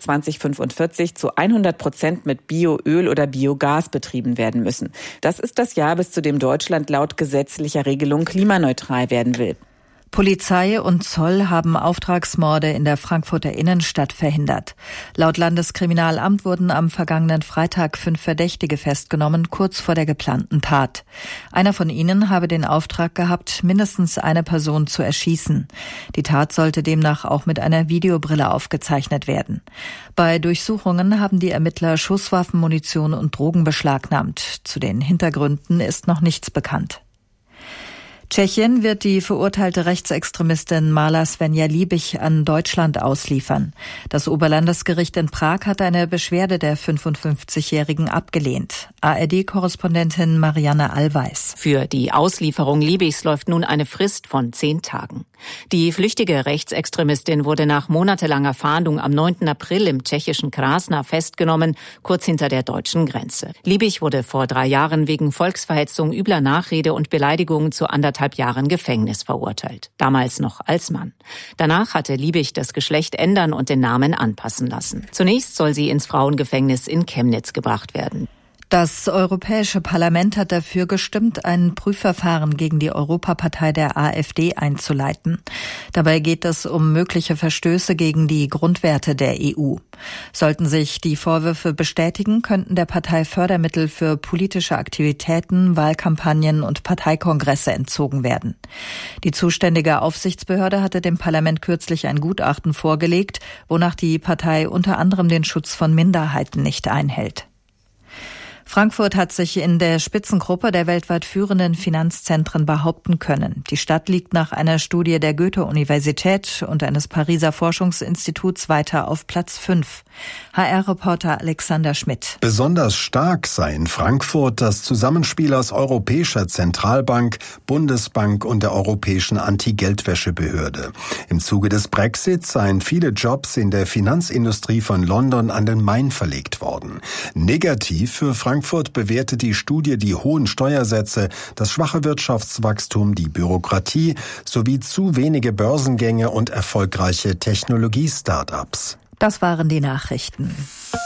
2045 zu 100% mit Bioöl oder Biogas betrieben werden müssen. Das ist das Jahr, bis zu dem Deutschland laut gesetzlicher Regelung klimaneutral werden will.
Polizei und Zoll haben Auftragsmorde in der Frankfurter Innenstadt verhindert. Laut Landeskriminalamt wurden am vergangenen Freitag 5 Verdächtige festgenommen, kurz vor der geplanten Tat. Einer von ihnen habe den Auftrag gehabt, mindestens eine Person zu erschießen. Die Tat sollte demnach auch mit einer Videobrille aufgezeichnet werden. Bei Durchsuchungen haben die Ermittler Schusswaffen, Munition und Drogen beschlagnahmt. Zu den Hintergründen ist noch nichts bekannt. Tschechien wird die verurteilte Rechtsextremistin Marla Svenja Liebig an Deutschland ausliefern. Das Oberlandesgericht in Prag hat eine Beschwerde der 55-Jährigen abgelehnt. ARD-Korrespondentin Marianne Allweis.
Für die Auslieferung Liebigs läuft nun eine Frist von 10 Tagen. Die flüchtige Rechtsextremistin wurde nach monatelanger Fahndung am 9. April im tschechischen Krasna festgenommen, kurz hinter der deutschen Grenze. Liebig wurde vor 3 Jahren wegen Volksverhetzung, übler Nachrede und Beleidigung zu 1,5 Jahren Gefängnis verurteilt. Damals noch als Mann. Danach hatte Liebig das Geschlecht ändern und den Namen anpassen lassen. Zunächst soll sie ins Frauengefängnis in Chemnitz gebracht werden.
Das Europäische Parlament hat dafür gestimmt, ein Prüfverfahren gegen die Europapartei der AfD einzuleiten. Dabei geht es um mögliche Verstöße gegen die Grundwerte der EU. Sollten sich die Vorwürfe bestätigen, könnten der Partei Fördermittel für politische Aktivitäten, Wahlkampagnen und Parteikongresse entzogen werden. Die zuständige Aufsichtsbehörde hatte dem Parlament kürzlich ein Gutachten vorgelegt, wonach die Partei unter anderem den Schutz von Minderheiten nicht einhält. Frankfurt hat sich in der Spitzengruppe der weltweit führenden Finanzzentren behaupten können. Die Stadt liegt nach einer Studie der Goethe-Universität und eines Pariser Forschungsinstituts weiter auf Platz 5. HR-Reporter Alexander Schmidt.
Besonders stark sei in Frankfurt das Zusammenspiel aus Europäischer Zentralbank, Bundesbank und der Europäischen Anti-Geldwäsche-Behörde. Im Zuge des Brexits seien viele Jobs in der Finanzindustrie von London an den Main verlegt worden. Negativ für Frankfurt bewertet die Studie die hohen Steuersätze, das schwache Wirtschaftswachstum, die Bürokratie sowie zu wenige Börsengänge und erfolgreiche Technologie-Startups.
Das waren die Nachrichten.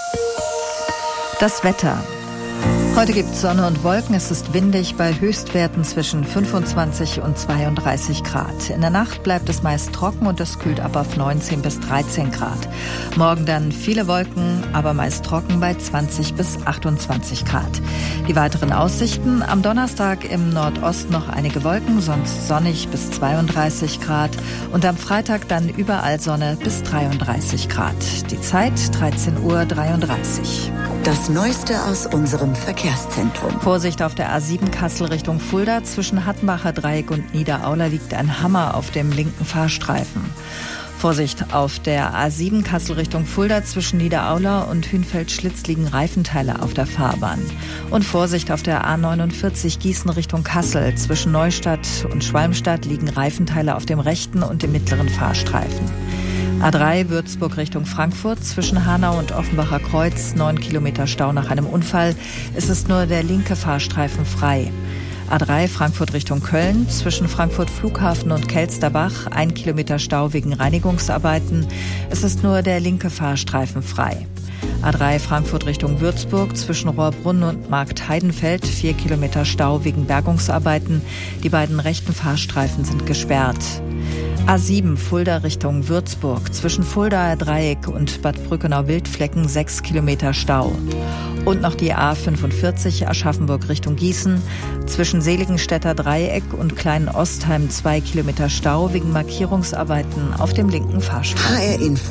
Das Wetter. Heute gibt es Sonne und Wolken. Es ist windig bei Höchstwerten zwischen 25 und 32 Grad. In der Nacht bleibt es meist trocken und es kühlt ab auf 19 bis 13 Grad. Morgen dann viele Wolken, aber meist trocken bei 20 bis 28 Grad. Die weiteren Aussichten: am Donnerstag im Nordosten noch einige Wolken, sonst sonnig bis 32 Grad. Und am Freitag dann überall Sonne bis 33 Grad. Die Zeit 13:33 Uhr.
Das Neueste aus unserem Verkehrszentrum.
Vorsicht auf der A7 Kassel Richtung Fulda. Zwischen Hattenbacher Dreieck und Niederaula liegt ein Hammer auf dem linken Fahrstreifen. Vorsicht auf der A7 Kassel Richtung Fulda. Zwischen Niederaula und Hünfeld-Schlitz liegen Reifenteile auf der Fahrbahn. Und Vorsicht auf der A49 Gießen Richtung Kassel. Zwischen Neustadt und Schwalmstadt liegen Reifenteile auf dem rechten und dem mittleren Fahrstreifen. A3 Würzburg Richtung Frankfurt, zwischen Hanau und Offenbacher Kreuz, 9 Kilometer Stau nach einem Unfall. Es ist nur der linke Fahrstreifen frei. A3 Frankfurt Richtung Köln, zwischen Frankfurt Flughafen und Kelsterbach, 1 Kilometer Stau wegen Reinigungsarbeiten. Es ist nur der linke Fahrstreifen frei. A3 Frankfurt Richtung Würzburg, zwischen Rohrbrunn und Markt-Heidenfeld, 4 Kilometer Stau wegen Bergungsarbeiten. Die beiden rechten Fahrstreifen sind gesperrt. A7 Fulda Richtung Würzburg. Zwischen Fuldaer Dreieck und Bad Brückenau-Wildflecken 6 Kilometer Stau. Und noch die A45 Aschaffenburg Richtung Gießen. Zwischen Seligenstädter Dreieck und Kleinen Ostheim 2 Kilometer Stau wegen Markierungsarbeiten auf dem linken Fahrstreifen.
HR Info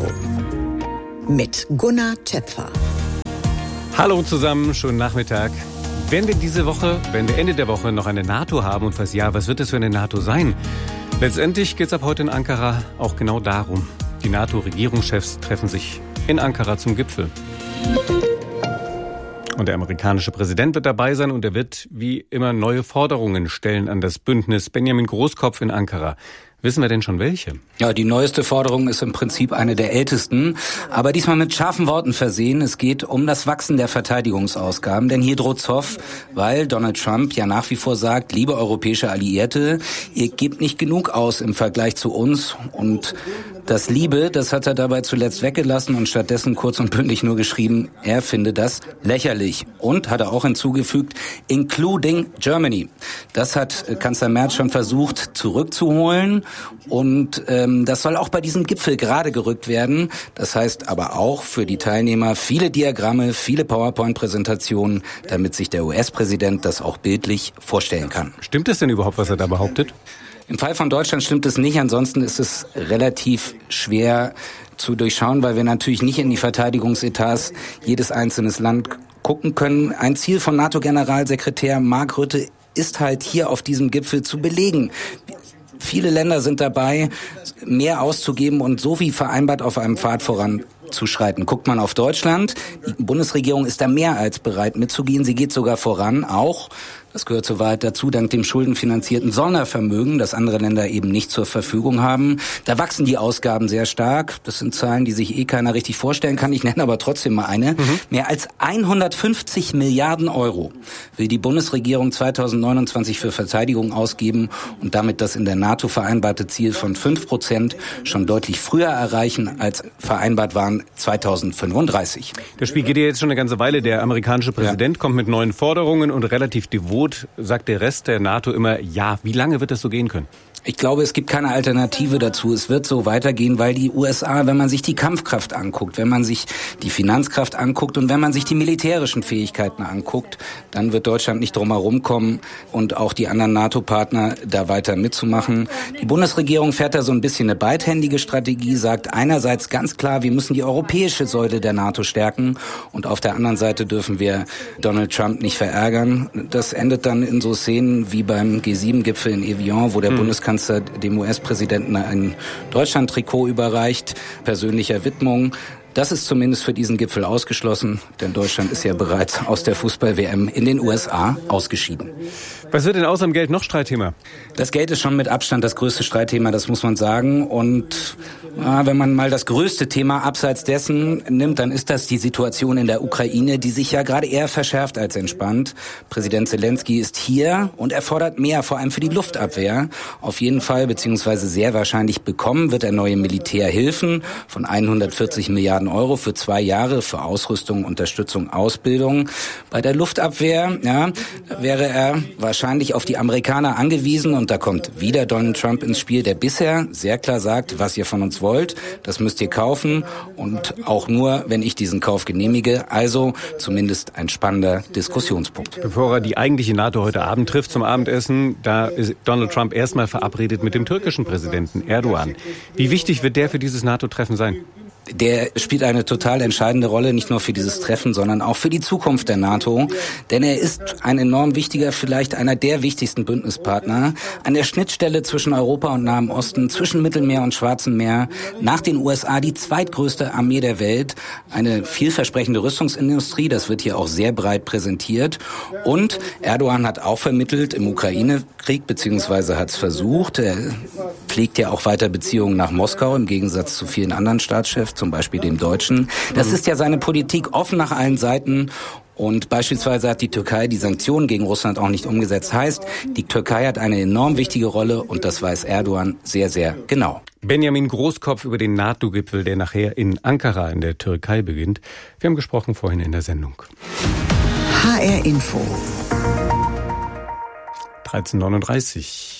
mit Gunnar Töpfer.
Hallo zusammen, schönen Nachmittag. Werden wir Ende der Woche noch eine NATO haben und falls ja, was wird es für eine NATO sein? Letztendlich geht es ab heute in Ankara auch genau darum. Die NATO-Regierungschefs treffen sich in Ankara zum Gipfel. Und der amerikanische Präsident wird dabei sein und er wird wie immer neue Forderungen stellen an das Bündnis. Benjamin Großkopf in Ankara. Wissen wir denn schon welche?
Ja, die neueste Forderung ist im Prinzip eine der ältesten, aber diesmal mit scharfen Worten versehen. Es geht um das Wachsen der Verteidigungsausgaben, denn hier droht Zoff, weil Donald Trump ja nach wie vor sagt, liebe europäische Alliierte, ihr gebt nicht genug aus im Vergleich zu uns und das Liebe, das hat er dabei zuletzt weggelassen und stattdessen kurz und bündig nur geschrieben, er finde das lächerlich. Und hat er auch hinzugefügt, including Germany. Das hat Kanzler Merz schon versucht zurückzuholen und das soll auch bei diesem Gipfel gerade gerückt werden. Das heißt aber auch für die Teilnehmer viele Diagramme, viele PowerPoint-Präsentationen, damit sich der US-Präsident das auch bildlich vorstellen kann.
Stimmt es denn überhaupt, was er da behauptet?
Im Fall von Deutschland stimmt es nicht, ansonsten ist es relativ schwer zu durchschauen, weil wir natürlich nicht in die Verteidigungsetats jedes einzelne Land gucken können. Ein Ziel von NATO-Generalsekretär Mark Rutte ist halt hier auf diesem Gipfel zu belegen. Viele Länder sind dabei, mehr auszugeben und so wie vereinbart auf einem Pfad voranzuschreiten. Guckt man auf Deutschland, die Bundesregierung ist da mehr als bereit mitzugehen. Sie geht sogar voran, auch, das gehört zur Wahrheit dazu, dank dem schuldenfinanzierten Sondervermögen, das andere Länder eben nicht zur Verfügung haben. Da wachsen die Ausgaben sehr stark. Das sind Zahlen, die sich keiner richtig vorstellen kann. Ich nenne aber trotzdem mal eine. Mehr als 150 Milliarden Euro will die Bundesregierung 2029 für Verteidigung ausgeben und damit das in der NATO vereinbarte Ziel von 5% schon deutlich früher erreichen, als vereinbart waren 2035.
Das Spiel geht ja jetzt schon eine ganze Weile. Der amerikanische Präsident kommt mit neuen Forderungen und relativ devot sagt der Rest der NATO immer ja. Wie lange wird das so gehen können?
Ich glaube, es gibt keine Alternative dazu. Es wird so weitergehen, weil die USA, wenn man sich die Kampfkraft anguckt, wenn man sich die Finanzkraft anguckt und wenn man sich die militärischen Fähigkeiten anguckt, dann wird Deutschland nicht drum herum kommen und auch die anderen NATO-Partner da weiter mitzumachen. Die Bundesregierung fährt da so ein bisschen eine beidhändige Strategie, sagt einerseits ganz klar, wir müssen die europäische Säule der NATO stärken und auf der anderen Seite dürfen wir Donald Trump nicht verärgern. Das endet dann in so Szenen wie beim G7-Gipfel in Evian, wo der Bundeskanzler dem US-Präsidenten ein Deutschland-Trikot überreicht, persönlicher Widmung. Das ist zumindest für diesen Gipfel ausgeschlossen, denn Deutschland ist ja bereits aus der Fußball-WM in den USA ausgeschieden.
Was wird denn außer dem Geld noch Streitthema?
Das Geld ist schon mit Abstand das größte Streitthema, das muss man sagen. Und wenn man mal das größte Thema abseits dessen nimmt, dann ist das die Situation in der Ukraine, die sich ja gerade eher verschärft als entspannt. Präsident Zelensky ist hier und er fordert mehr, vor allem für die Luftabwehr. Auf jeden Fall, beziehungsweise sehr wahrscheinlich bekommen wird er neue Militärhilfen von 140 Milliarden Euro für 2 Jahre für Ausrüstung, Unterstützung, Ausbildung. Bei der Luftabwehr wäre er wahrscheinlich auf die Amerikaner angewiesen und da kommt wieder Donald Trump ins Spiel, der bisher sehr klar sagt, was ihr von uns wollt, das müsst ihr kaufen und auch nur, wenn ich diesen Kauf genehmige. Also zumindest ein spannender Diskussionspunkt.
Bevor er die eigentliche NATO heute Abend trifft zum Abendessen, da ist Donald Trump erstmal verabredet mit dem türkischen Präsidenten Erdogan. Wie wichtig wird der für dieses NATO-Treffen sein?
Der spielt eine total entscheidende Rolle, nicht nur für dieses Treffen, sondern auch für die Zukunft der NATO. Denn er ist ein enorm wichtiger, vielleicht einer der wichtigsten Bündnispartner an der Schnittstelle zwischen Europa und Nahem Osten, zwischen Mittelmeer und Schwarzem Meer, nach den USA die zweitgrößte Armee der Welt, eine vielversprechende Rüstungsindustrie, das wird hier auch sehr breit präsentiert. Und Erdogan hat auch vermittelt im Ukraine-Krieg, beziehungsweise hat es versucht. Er pflegt ja auch weiter Beziehungen nach Moskau, im Gegensatz zu vielen anderen Staatschefs, zum Beispiel dem Deutschen. Das ist ja seine Politik, offen nach allen Seiten. Und beispielsweise hat die Türkei die Sanktionen gegen Russland auch nicht umgesetzt. Heißt, die Türkei hat eine enorm wichtige Rolle und das weiß Erdogan sehr, sehr genau.
Benjamin Großkopf über den NATO-Gipfel, der nachher in Ankara in der Türkei beginnt. Wir haben gesprochen vorhin in der Sendung.
HR Info.
13:39.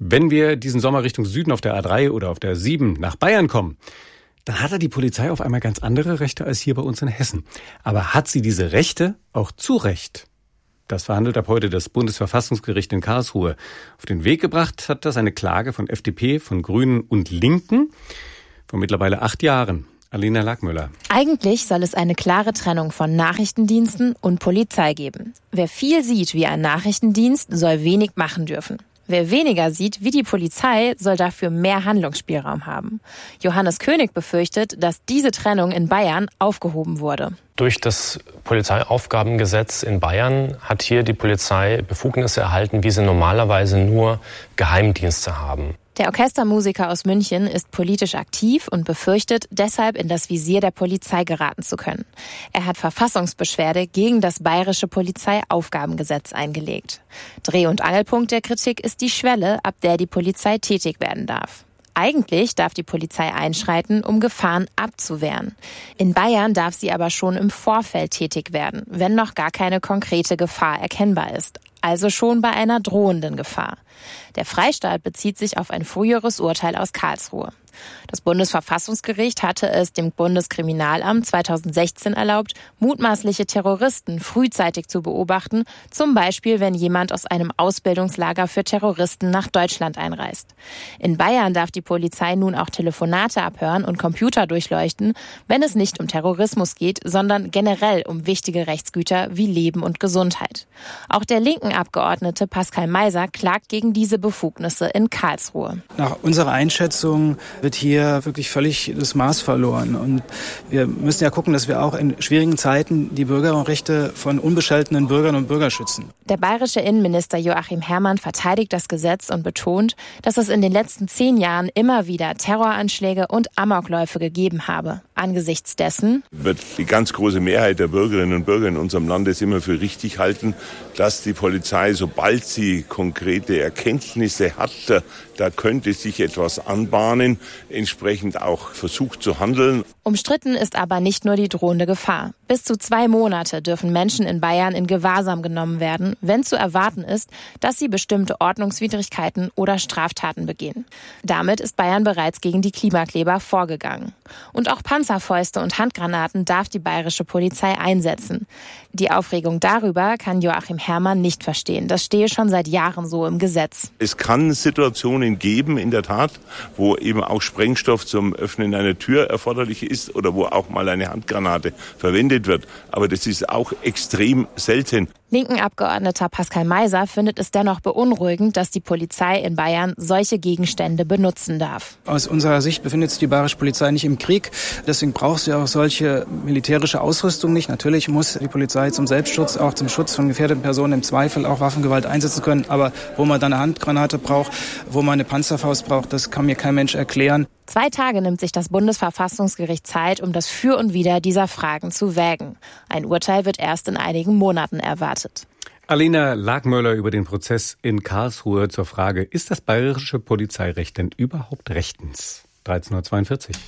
Wenn wir diesen Sommer Richtung Süden auf der A3 oder auf der 7 nach Bayern kommen, dann hat die Polizei auf einmal ganz andere Rechte als hier bei uns in Hessen. Aber hat sie diese Rechte auch zu Recht? Das verhandelt ab heute das Bundesverfassungsgericht in Karlsruhe. Auf den Weg gebracht hat das eine Klage von FDP, von Grünen und Linken vor mittlerweile 8 Jahren. Alina Lackmüller.
Eigentlich soll es eine klare Trennung von Nachrichtendiensten und Polizei geben. Wer viel sieht wie ein Nachrichtendienst, soll wenig machen dürfen. Wer weniger sieht wie die Polizei, soll dafür mehr Handlungsspielraum haben. Johannes König befürchtet, dass diese Trennung in Bayern aufgehoben wurde.
Durch das Polizeiaufgabengesetz in Bayern hat hier die Polizei Befugnisse erhalten, wie sie normalerweise nur Geheimdienste haben.
Der Orchestermusiker aus München ist politisch aktiv und befürchtet, deshalb in das Visier der Polizei geraten zu können. Er hat Verfassungsbeschwerde gegen das bayerische Polizeiaufgabengesetz eingelegt. Dreh- und Angelpunkt der Kritik ist die Schwelle, ab der die Polizei tätig werden darf. Eigentlich darf die Polizei einschreiten, um Gefahren abzuwehren. In Bayern darf sie aber schon im Vorfeld tätig werden, wenn noch gar keine konkrete Gefahr erkennbar ist. Also schon bei einer drohenden Gefahr. Der Freistaat bezieht sich auf ein früheres Urteil aus Karlsruhe. Das Bundesverfassungsgericht hatte es dem Bundeskriminalamt 2016 erlaubt, mutmaßliche Terroristen frühzeitig zu beobachten, zum Beispiel wenn jemand aus einem Ausbildungslager für Terroristen nach Deutschland einreist. In Bayern darf die Polizei nun auch Telefonate abhören und Computer durchleuchten, wenn es nicht um Terrorismus geht, sondern generell um wichtige Rechtsgüter wie Leben und Gesundheit. Auch der linken Abgeordnete Pascal Meiser klagt gegen diese Befugnisse in Karlsruhe.
Nach unserer Einschätzung wird hier wirklich völlig das Maß verloren. Und wir müssen ja gucken, dass wir auch in schwierigen Zeiten die Bürgerrechte von unbescholtenen Bürgern und Bürgern schützen.
Der bayerische Innenminister Joachim Herrmann verteidigt das Gesetz und betont, dass es in den letzten 10 Jahren immer wieder Terroranschläge und Amokläufe gegeben habe. Angesichts dessen
wird die ganz große Mehrheit der Bürgerinnen und Bürger in unserem Land es immer für richtig halten, dass die Polizei, sobald sie konkrete Erkenntnisse hat, da könnte sich etwas anbahnen, entsprechend auch versucht zu handeln.
Umstritten ist aber nicht nur die drohende Gefahr. Bis zu 2 Monate dürfen Menschen in Bayern in Gewahrsam genommen werden, wenn zu erwarten ist, dass sie bestimmte Ordnungswidrigkeiten oder Straftaten begehen. Damit ist Bayern bereits gegen die Klimakleber vorgegangen. Und auch Panzerfäuste und Handgranaten darf die bayerische Polizei einsetzen. Die Aufregung darüber kann Joachim Herrmann nicht verstehen. Das stehe schon seit Jahren so im Gesetz.
Es kann Situationen geben, in der Tat, wo eben auch Sprengstoff zum Öffnen einer Tür erforderlich ist oder wo auch mal eine Handgranate verwendet wird. Aber das ist auch extrem selten.
Linken Abgeordneter Pascal Meiser findet es dennoch beunruhigend, dass die Polizei in Bayern solche Gegenstände benutzen darf.
Aus unserer Sicht befindet sich die bayerische Polizei nicht im Krieg. Deswegen braucht sie auch solche militärische Ausrüstung nicht. Natürlich muss die Polizei zum Selbstschutz, auch zum Schutz von gefährdeten Personen im Zweifel auch Waffengewalt einsetzen können. Aber wo man dann eine Handgranate braucht, wo man eine Panzerfaust braucht, das kann mir kein Mensch erklären.
2 Tage nimmt sich das Bundesverfassungsgericht Zeit, um das Für und Wider dieser Fragen zu wägen. Ein Urteil wird erst in einigen Monaten erwartet.
Alina Lackmöller über den Prozess in Karlsruhe zur Frage, ist das bayerische Polizeirecht denn überhaupt rechtens? 13:42 Uhr.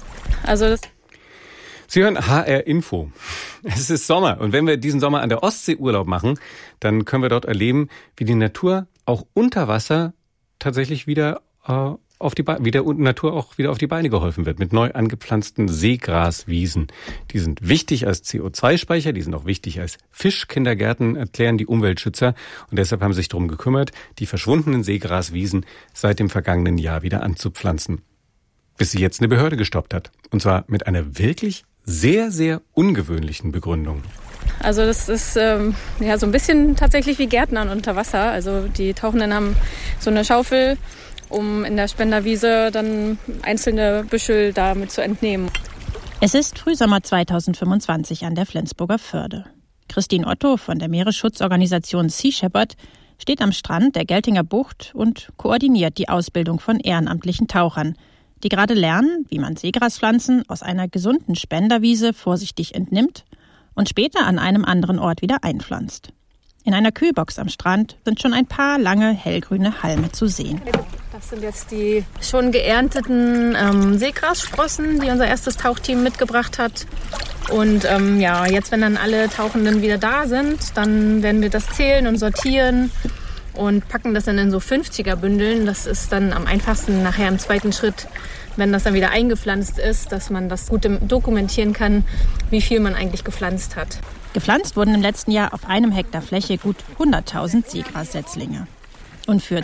Sie hören HR Info. Es ist Sommer und wenn wir diesen Sommer an der Ostsee Urlaub machen, dann können wir dort erleben, wie die Natur auch unter Wasser tatsächlich wieder auf die Beine geholfen wird mit neu angepflanzten Seegraswiesen. Die sind wichtig als CO2-Speicher, die sind auch wichtig als Fischkindergärten, erklären die Umweltschützer. Und deshalb haben sie sich darum gekümmert, die verschwundenen Seegraswiesen seit dem vergangenen Jahr wieder anzupflanzen. Bis sie jetzt eine Behörde gestoppt hat. Und zwar mit einer wirklich sehr, sehr ungewöhnlichen Begründung.
Also das ist so ein bisschen tatsächlich wie Gärtnern unter Wasser. Also die Tauchenden haben so eine Schaufel, um in der Spenderwiese dann einzelne Büschel damit zu entnehmen.
Es ist Frühsommer 2025 an der Flensburger Förde. Christine Otto von der Meeresschutzorganisation Sea Shepherd steht am Strand der Geltinger Bucht und koordiniert die Ausbildung von ehrenamtlichen Tauchern, die gerade lernen, wie man Seegraspflanzen aus einer gesunden Spenderwiese vorsichtig entnimmt und später an einem anderen Ort wieder einpflanzt. In einer Kühlbox am Strand sind schon ein paar lange hellgrüne Halme zu sehen.
Das sind jetzt die schon geernteten Seegrassprossen, die unser erstes Tauchteam mitgebracht hat. Und jetzt, wenn dann alle Tauchenden wieder da sind, dann werden wir das zählen und sortieren und packen das dann in so 50er-Bündeln. Das ist dann am einfachsten nachher im zweiten Schritt, wenn das dann wieder eingepflanzt ist, dass man das gut dokumentieren kann, wie viel man eigentlich gepflanzt hat.
Gepflanzt wurden im letzten Jahr auf einem Hektar Fläche gut 100.000 Seegrassetzlinge. Und für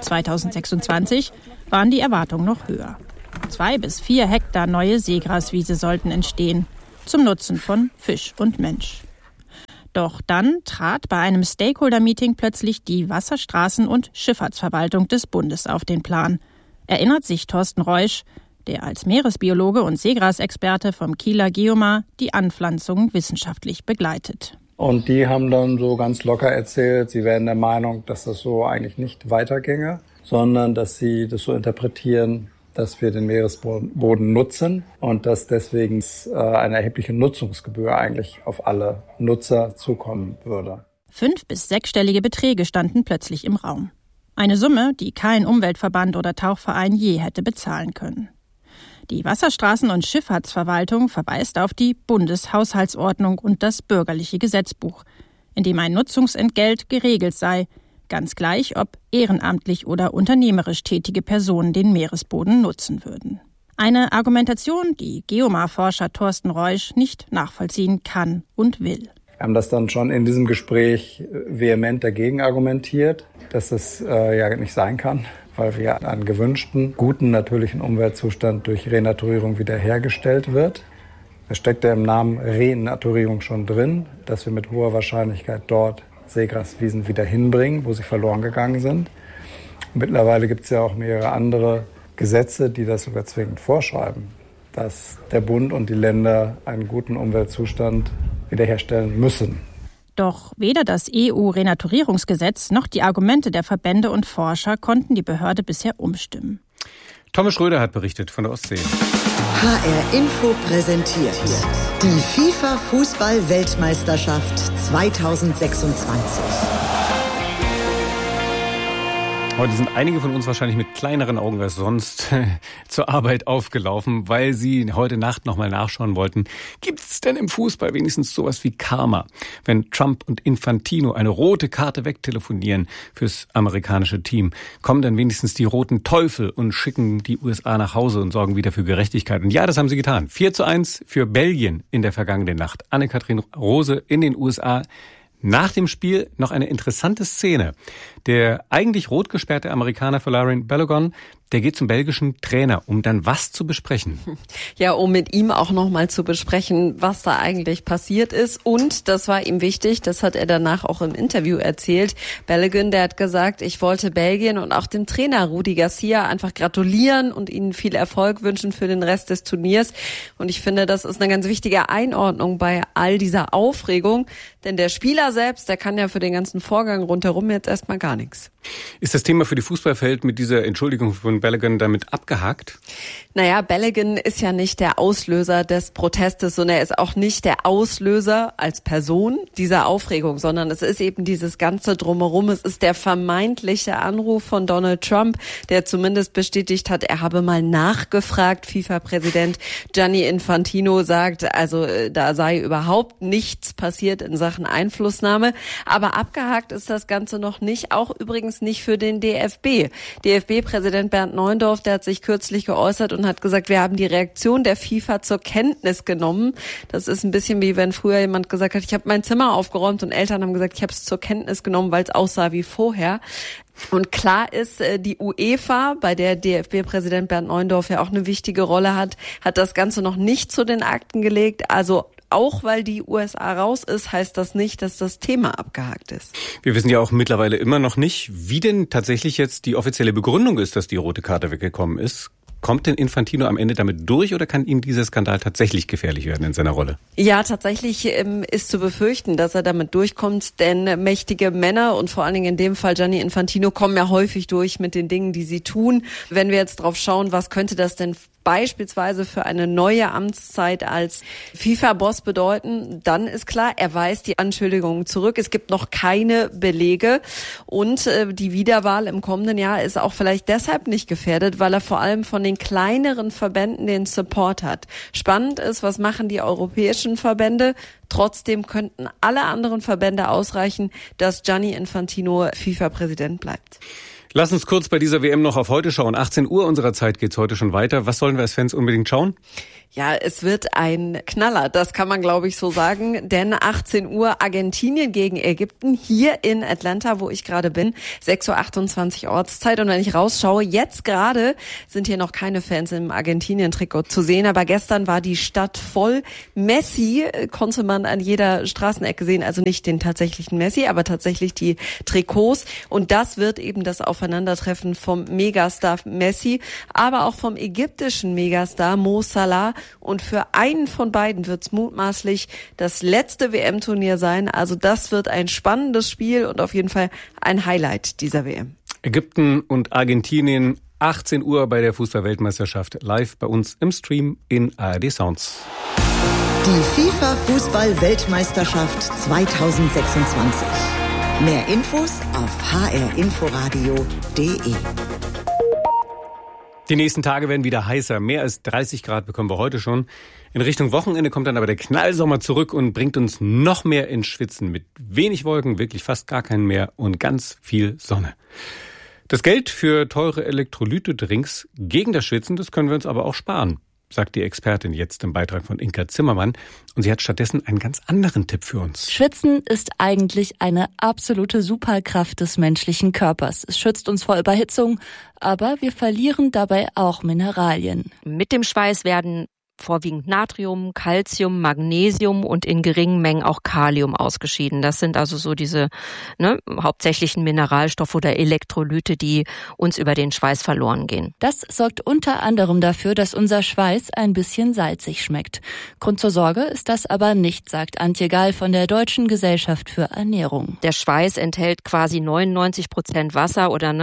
2026 waren die Erwartungen noch höher. 2 bis 4 Hektar neue Seegraswiese sollten entstehen, zum Nutzen von Fisch und Mensch. Doch dann trat bei einem Stakeholder-Meeting plötzlich die Wasserstraßen- und Schifffahrtsverwaltung des Bundes auf den Plan. Erinnert sich Thorsten Reusch, der als Meeresbiologe und Seegrasexperte vom Kieler Geomar die Anpflanzung wissenschaftlich begleitet.
Und die haben dann so ganz locker erzählt, sie wären der Meinung, dass das so eigentlich nicht weiterginge, sondern dass sie das so interpretieren, dass wir den Meeresboden nutzen und dass deswegen eine erhebliche Nutzungsgebühr eigentlich auf alle Nutzer zukommen würde.
5- bis 6-stellige Beträge standen plötzlich im Raum. Eine Summe, die kein Umweltverband oder Tauchverein je hätte bezahlen können. Die Wasserstraßen- und Schifffahrtsverwaltung verweist auf die Bundeshaushaltsordnung und das bürgerliche Gesetzbuch, in dem ein Nutzungsentgelt geregelt sei, ganz gleich, ob ehrenamtlich oder unternehmerisch tätige Personen den Meeresboden nutzen würden. Eine Argumentation, die Geomar-Forscher Thorsten Reusch nicht nachvollziehen kann und will.
Wir haben das dann schon in diesem Gespräch vehement dagegen argumentiert, dass es ja nicht sein kann, weil wir einen gewünschten, guten natürlichen Umweltzustand durch Renaturierung wiederhergestellt wird. Es steckt ja im Namen Renaturierung schon drin, dass wir mit hoher Wahrscheinlichkeit dort Seegraswiesen wieder hinbringen, wo sie verloren gegangen sind. Mittlerweile gibt es ja auch mehrere andere Gesetze, die das sogar zwingend vorschreiben, dass der Bund und die Länder einen guten Umweltzustand wiederherstellen müssen.
Doch weder das EU-Renaturierungsgesetz noch die Argumente der Verbände und Forscher konnten die Behörde bisher umstimmen.
Thomas Schröder hat berichtet von der Ostsee.
HR Info präsentiert die FIFA-Fußball-Weltmeisterschaft 2026.
Heute sind einige von uns wahrscheinlich mit kleineren Augen als sonst zur Arbeit aufgelaufen, weil sie heute Nacht nochmal nachschauen wollten. Gibt es denn im Fußball wenigstens sowas wie Karma? Wenn Trump und Infantino eine rote Karte wegtelefonieren fürs amerikanische Team, kommen dann wenigstens die roten Teufel und schicken die USA nach Hause und sorgen wieder für Gerechtigkeit. Und ja, das haben sie getan. 4:1 für Belgien in der vergangenen Nacht. Anne-Kathrin Rose in den USA. Nach dem Spiel noch eine interessante Szene. Der eigentlich rot gesperrte Amerikaner Folarin Balogun, der geht zum belgischen Trainer, um dann was zu besprechen.
Ja, um mit ihm auch nochmal zu besprechen, was da eigentlich passiert ist. Und das war ihm wichtig, das hat er danach auch im Interview erzählt. Balogun, der hat gesagt, ich wollte Belgien und auch dem Trainer Rudi Garcia einfach gratulieren und ihnen viel Erfolg wünschen für den Rest des Turniers. Und ich finde, das ist eine ganz wichtige Einordnung bei all dieser Aufregung. Denn der Spieler selbst, der kann ja für den ganzen Vorgang rundherum jetzt erstmal gar nichts.
Ist das Thema für die Fußballwelt mit dieser Entschuldigung von Balogun damit abgehakt?
Naja, Balogun ist ja nicht der Auslöser des Protestes und er ist auch nicht der Auslöser als Person dieser Aufregung, sondern es ist eben dieses ganze Drumherum. Es ist der vermeintliche Anruf von Donald Trump, der zumindest bestätigt hat, er habe mal nachgefragt. FIFA-Präsident Gianni Infantino sagt, also da sei überhaupt nichts passiert in Sachen Einflussnahme. Aber abgehakt ist das Ganze noch nicht, auch übrigens nicht für den DFB. DFB-Präsident Bernd Neuendorf, der hat sich kürzlich geäußert und hat gesagt, wir haben die Reaktion der FIFA zur Kenntnis genommen. Das ist ein bisschen wie wenn früher jemand gesagt hat, ich habe mein Zimmer aufgeräumt und Eltern haben gesagt, ich habe es zur Kenntnis genommen, weil es aussah wie vorher. Und klar ist, die UEFA, bei der DFB-Präsident Bernd Neuendorf ja auch eine wichtige Rolle hat das Ganze noch nicht zu den Akten gelegt. Also auch weil die USA raus ist, heißt das nicht, dass das Thema abgehakt ist.
Wir wissen ja auch mittlerweile immer noch nicht, wie denn tatsächlich jetzt die offizielle Begründung ist, dass die rote Karte weggekommen ist. Kommt denn Infantino am Ende damit durch oder kann ihm dieser Skandal tatsächlich gefährlich werden in seiner Rolle?
Ja, tatsächlich ist zu befürchten, dass er damit durchkommt, denn mächtige Männer und vor allen Dingen in dem Fall Gianni Infantino kommen ja häufig durch mit den Dingen, die sie tun. Wenn wir jetzt drauf schauen, was könnte das denn beispielsweise für eine neue Amtszeit als FIFA-Boss bedeuten, dann ist klar, er weist die Anschuldigungen zurück. Es gibt noch keine Belege und die Wiederwahl im kommenden Jahr ist auch vielleicht deshalb nicht gefährdet, weil er vor allem von den kleineren Verbänden den Support hat. Spannend ist, was machen die europäischen Verbände? Trotzdem könnten alle anderen Verbände ausreichen, dass Gianni Infantino FIFA-Präsident bleibt.
Lass uns kurz bei dieser WM noch auf heute schauen. 18 Uhr unserer Zeit geht's heute schon weiter. Was sollen wir als Fans unbedingt schauen?
Ja, es wird ein Knaller, das kann man, glaube ich, so sagen, denn 18 Uhr Argentinien gegen Ägypten hier in Atlanta, wo ich gerade bin, 6:28 Uhr Ortszeit. Und wenn ich rausschaue, jetzt gerade sind hier noch keine Fans im Argentinien-Trikot zu sehen, aber gestern war die Stadt voll. Messi konnte man an jeder Straßenecke sehen, also nicht den tatsächlichen Messi, aber tatsächlich die Trikots. Und das wird eben das Aufeinandertreffen vom Megastar Messi, aber auch vom ägyptischen Megastar Mo Salah. Und für einen von beiden wird es mutmaßlich das letzte WM-Turnier sein. Also das wird ein spannendes Spiel und auf jeden Fall ein Highlight dieser WM.
Ägypten und Argentinien, 18 Uhr bei der Fußball-Weltmeisterschaft, live bei uns im Stream in ARD Sounds.
Die FIFA-Fußball-Weltmeisterschaft 2026. Mehr Infos auf hrinforadio.de.
Die nächsten Tage werden wieder heißer. Mehr als 30 Grad bekommen wir heute schon. In Richtung Wochenende kommt dann aber der Knallsommer zurück und bringt uns noch mehr ins Schwitzen. Mit wenig Wolken, wirklich fast gar keinen mehr und ganz viel Sonne. Das Geld für teure Elektrolyte-Drinks gegen das Schwitzen, das können wir uns aber auch sparen, sagt die Expertin jetzt im Beitrag von Inka Zimmermann. Und sie hat stattdessen einen ganz anderen Tipp für uns.
Schwitzen ist eigentlich eine absolute Superkraft des menschlichen Körpers. Es schützt uns vor Überhitzung, aber wir verlieren dabei auch Mineralien.
Mit dem Schweiß werden vorwiegend Natrium, Calcium, Magnesium und in geringen Mengen auch Kalium ausgeschieden. Das sind also so diese hauptsächlichen Mineralstoffe oder Elektrolyte, die uns über den Schweiß verloren gehen.
Das sorgt unter anderem dafür, dass unser Schweiß ein bisschen salzig schmeckt. Grund zur Sorge ist das aber nicht, sagt Antje Gall von der Deutschen Gesellschaft für Ernährung.
Der Schweiß enthält quasi 99% Wasser oder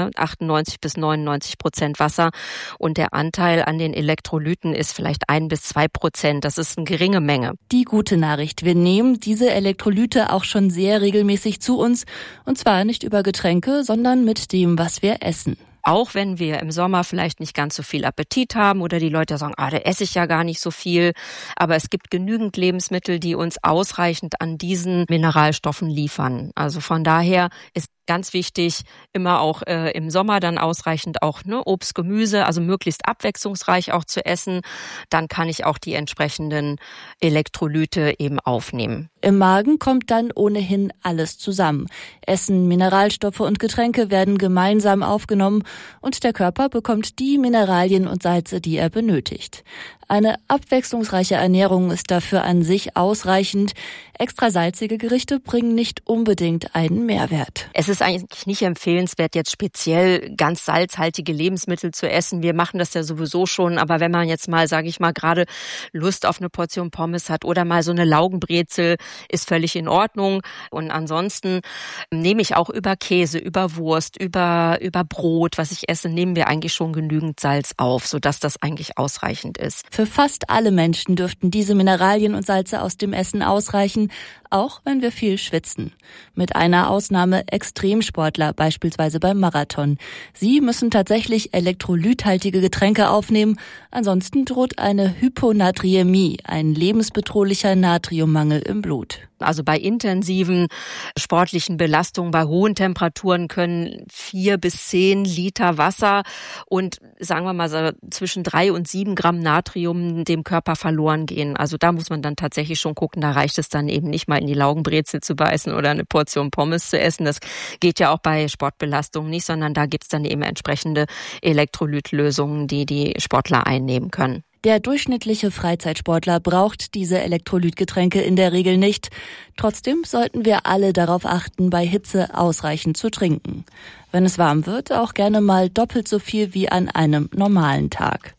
98-99% Wasser und der Anteil an den Elektrolyten ist vielleicht 1-2%. Das ist eine geringe Menge.
Die gute Nachricht: Wir nehmen diese Elektrolyte auch schon sehr regelmäßig zu uns. Und zwar nicht über Getränke, sondern mit dem, was wir essen.
Auch wenn wir im Sommer vielleicht nicht ganz so viel Appetit haben oder die Leute sagen, da esse ich ja gar nicht so viel. Aber es gibt genügend Lebensmittel, die uns ausreichend an diesen Mineralstoffen liefern. Also von daher ist ganz wichtig, immer auch im Sommer dann ausreichend auch Obst, Gemüse, also möglichst abwechslungsreich auch zu essen. Dann kann ich auch die entsprechenden Elektrolyte eben aufnehmen.
Im Magen kommt dann ohnehin alles zusammen. Essen, Mineralstoffe und Getränke werden gemeinsam aufgenommen und der Körper bekommt die Mineralien und Salze, die er benötigt. Eine abwechslungsreiche Ernährung ist dafür an sich ausreichend. Extra salzige Gerichte bringen nicht unbedingt einen Mehrwert.
Es ist eigentlich nicht empfehlenswert, jetzt speziell ganz salzhaltige Lebensmittel zu essen. Wir machen das ja sowieso schon, aber wenn man jetzt mal, sage ich mal, gerade Lust auf eine Portion Pommes hat oder mal so eine Laugenbrezel, ist völlig in Ordnung. Und ansonsten nehme ich auch über Käse, über Wurst, über Brot, was ich esse, nehmen wir eigentlich schon genügend Salz auf, sodass das eigentlich ausreichend ist.
Für fast alle Menschen dürften diese Mineralien und Salze aus dem Essen ausreichen, auch wenn wir viel schwitzen. Mit einer Ausnahme Extremsportler, beispielsweise beim Marathon. Sie müssen tatsächlich elektrolythaltige Getränke aufnehmen, ansonsten droht eine Hyponatriämie, ein lebensbedrohlicher Natriummangel im Blut.
Also bei intensiven sportlichen Belastungen, bei hohen Temperaturen können 4 bis 10 Liter Wasser und sagen wir mal so zwischen 3 und 7 Gramm Natrium dem Körper verloren gehen. Also da muss man dann tatsächlich schon gucken, da reicht es dann eben nicht mal in die Laugenbrezel zu beißen oder eine Portion Pommes zu essen. Das geht ja auch bei Sportbelastungen nicht, sondern da gibt's dann eben entsprechende Elektrolytlösungen, die die Sportler einnehmen können.
Der durchschnittliche Freizeitsportler braucht diese Elektrolytgetränke in der Regel nicht. Trotzdem sollten wir alle darauf achten, bei Hitze ausreichend zu trinken. Wenn es warm wird, auch gerne mal doppelt so viel wie an einem normalen Tag.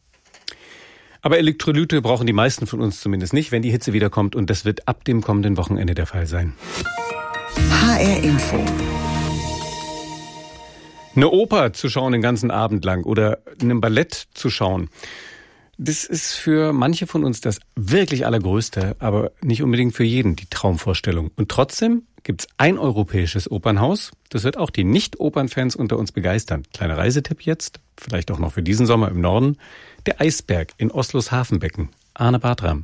Aber Elektrolyte brauchen die meisten von uns zumindest nicht, wenn die Hitze wiederkommt. Und das wird ab dem kommenden Wochenende der Fall sein.
HR Info.
Eine Oper zu schauen den ganzen Abend lang oder einem Ballett zu schauen. Das ist für manche von uns das wirklich Allergrößte, aber nicht unbedingt für jeden die Traumvorstellung. Und trotzdem gibt's ein europäisches Opernhaus. Das wird auch die Nicht-Opernfans unter uns begeistern. Kleiner Reisetipp jetzt, vielleicht auch noch für diesen Sommer im Norden. Der Eisberg in Oslos Hafenbecken. Arne Bartram.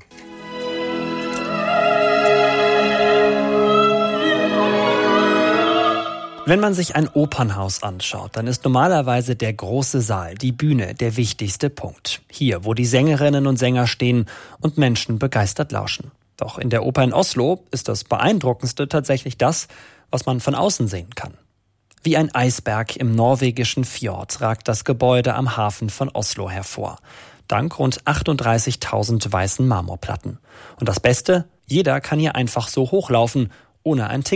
Wenn man sich ein Opernhaus anschaut, dann ist normalerweise der große Saal, die Bühne, der wichtigste Punkt. Hier, wo die Sängerinnen und Sänger stehen und Menschen begeistert lauschen. Doch in der Oper in Oslo ist das Beeindruckendste tatsächlich das, was man von außen sehen kann. Wie ein Eisberg im norwegischen Fjord ragt das Gebäude am Hafen von Oslo hervor. Dank rund 38.000 weißen Marmorplatten. Und das Beste, jeder kann hier einfach so hochlaufen, ohne ein Ticket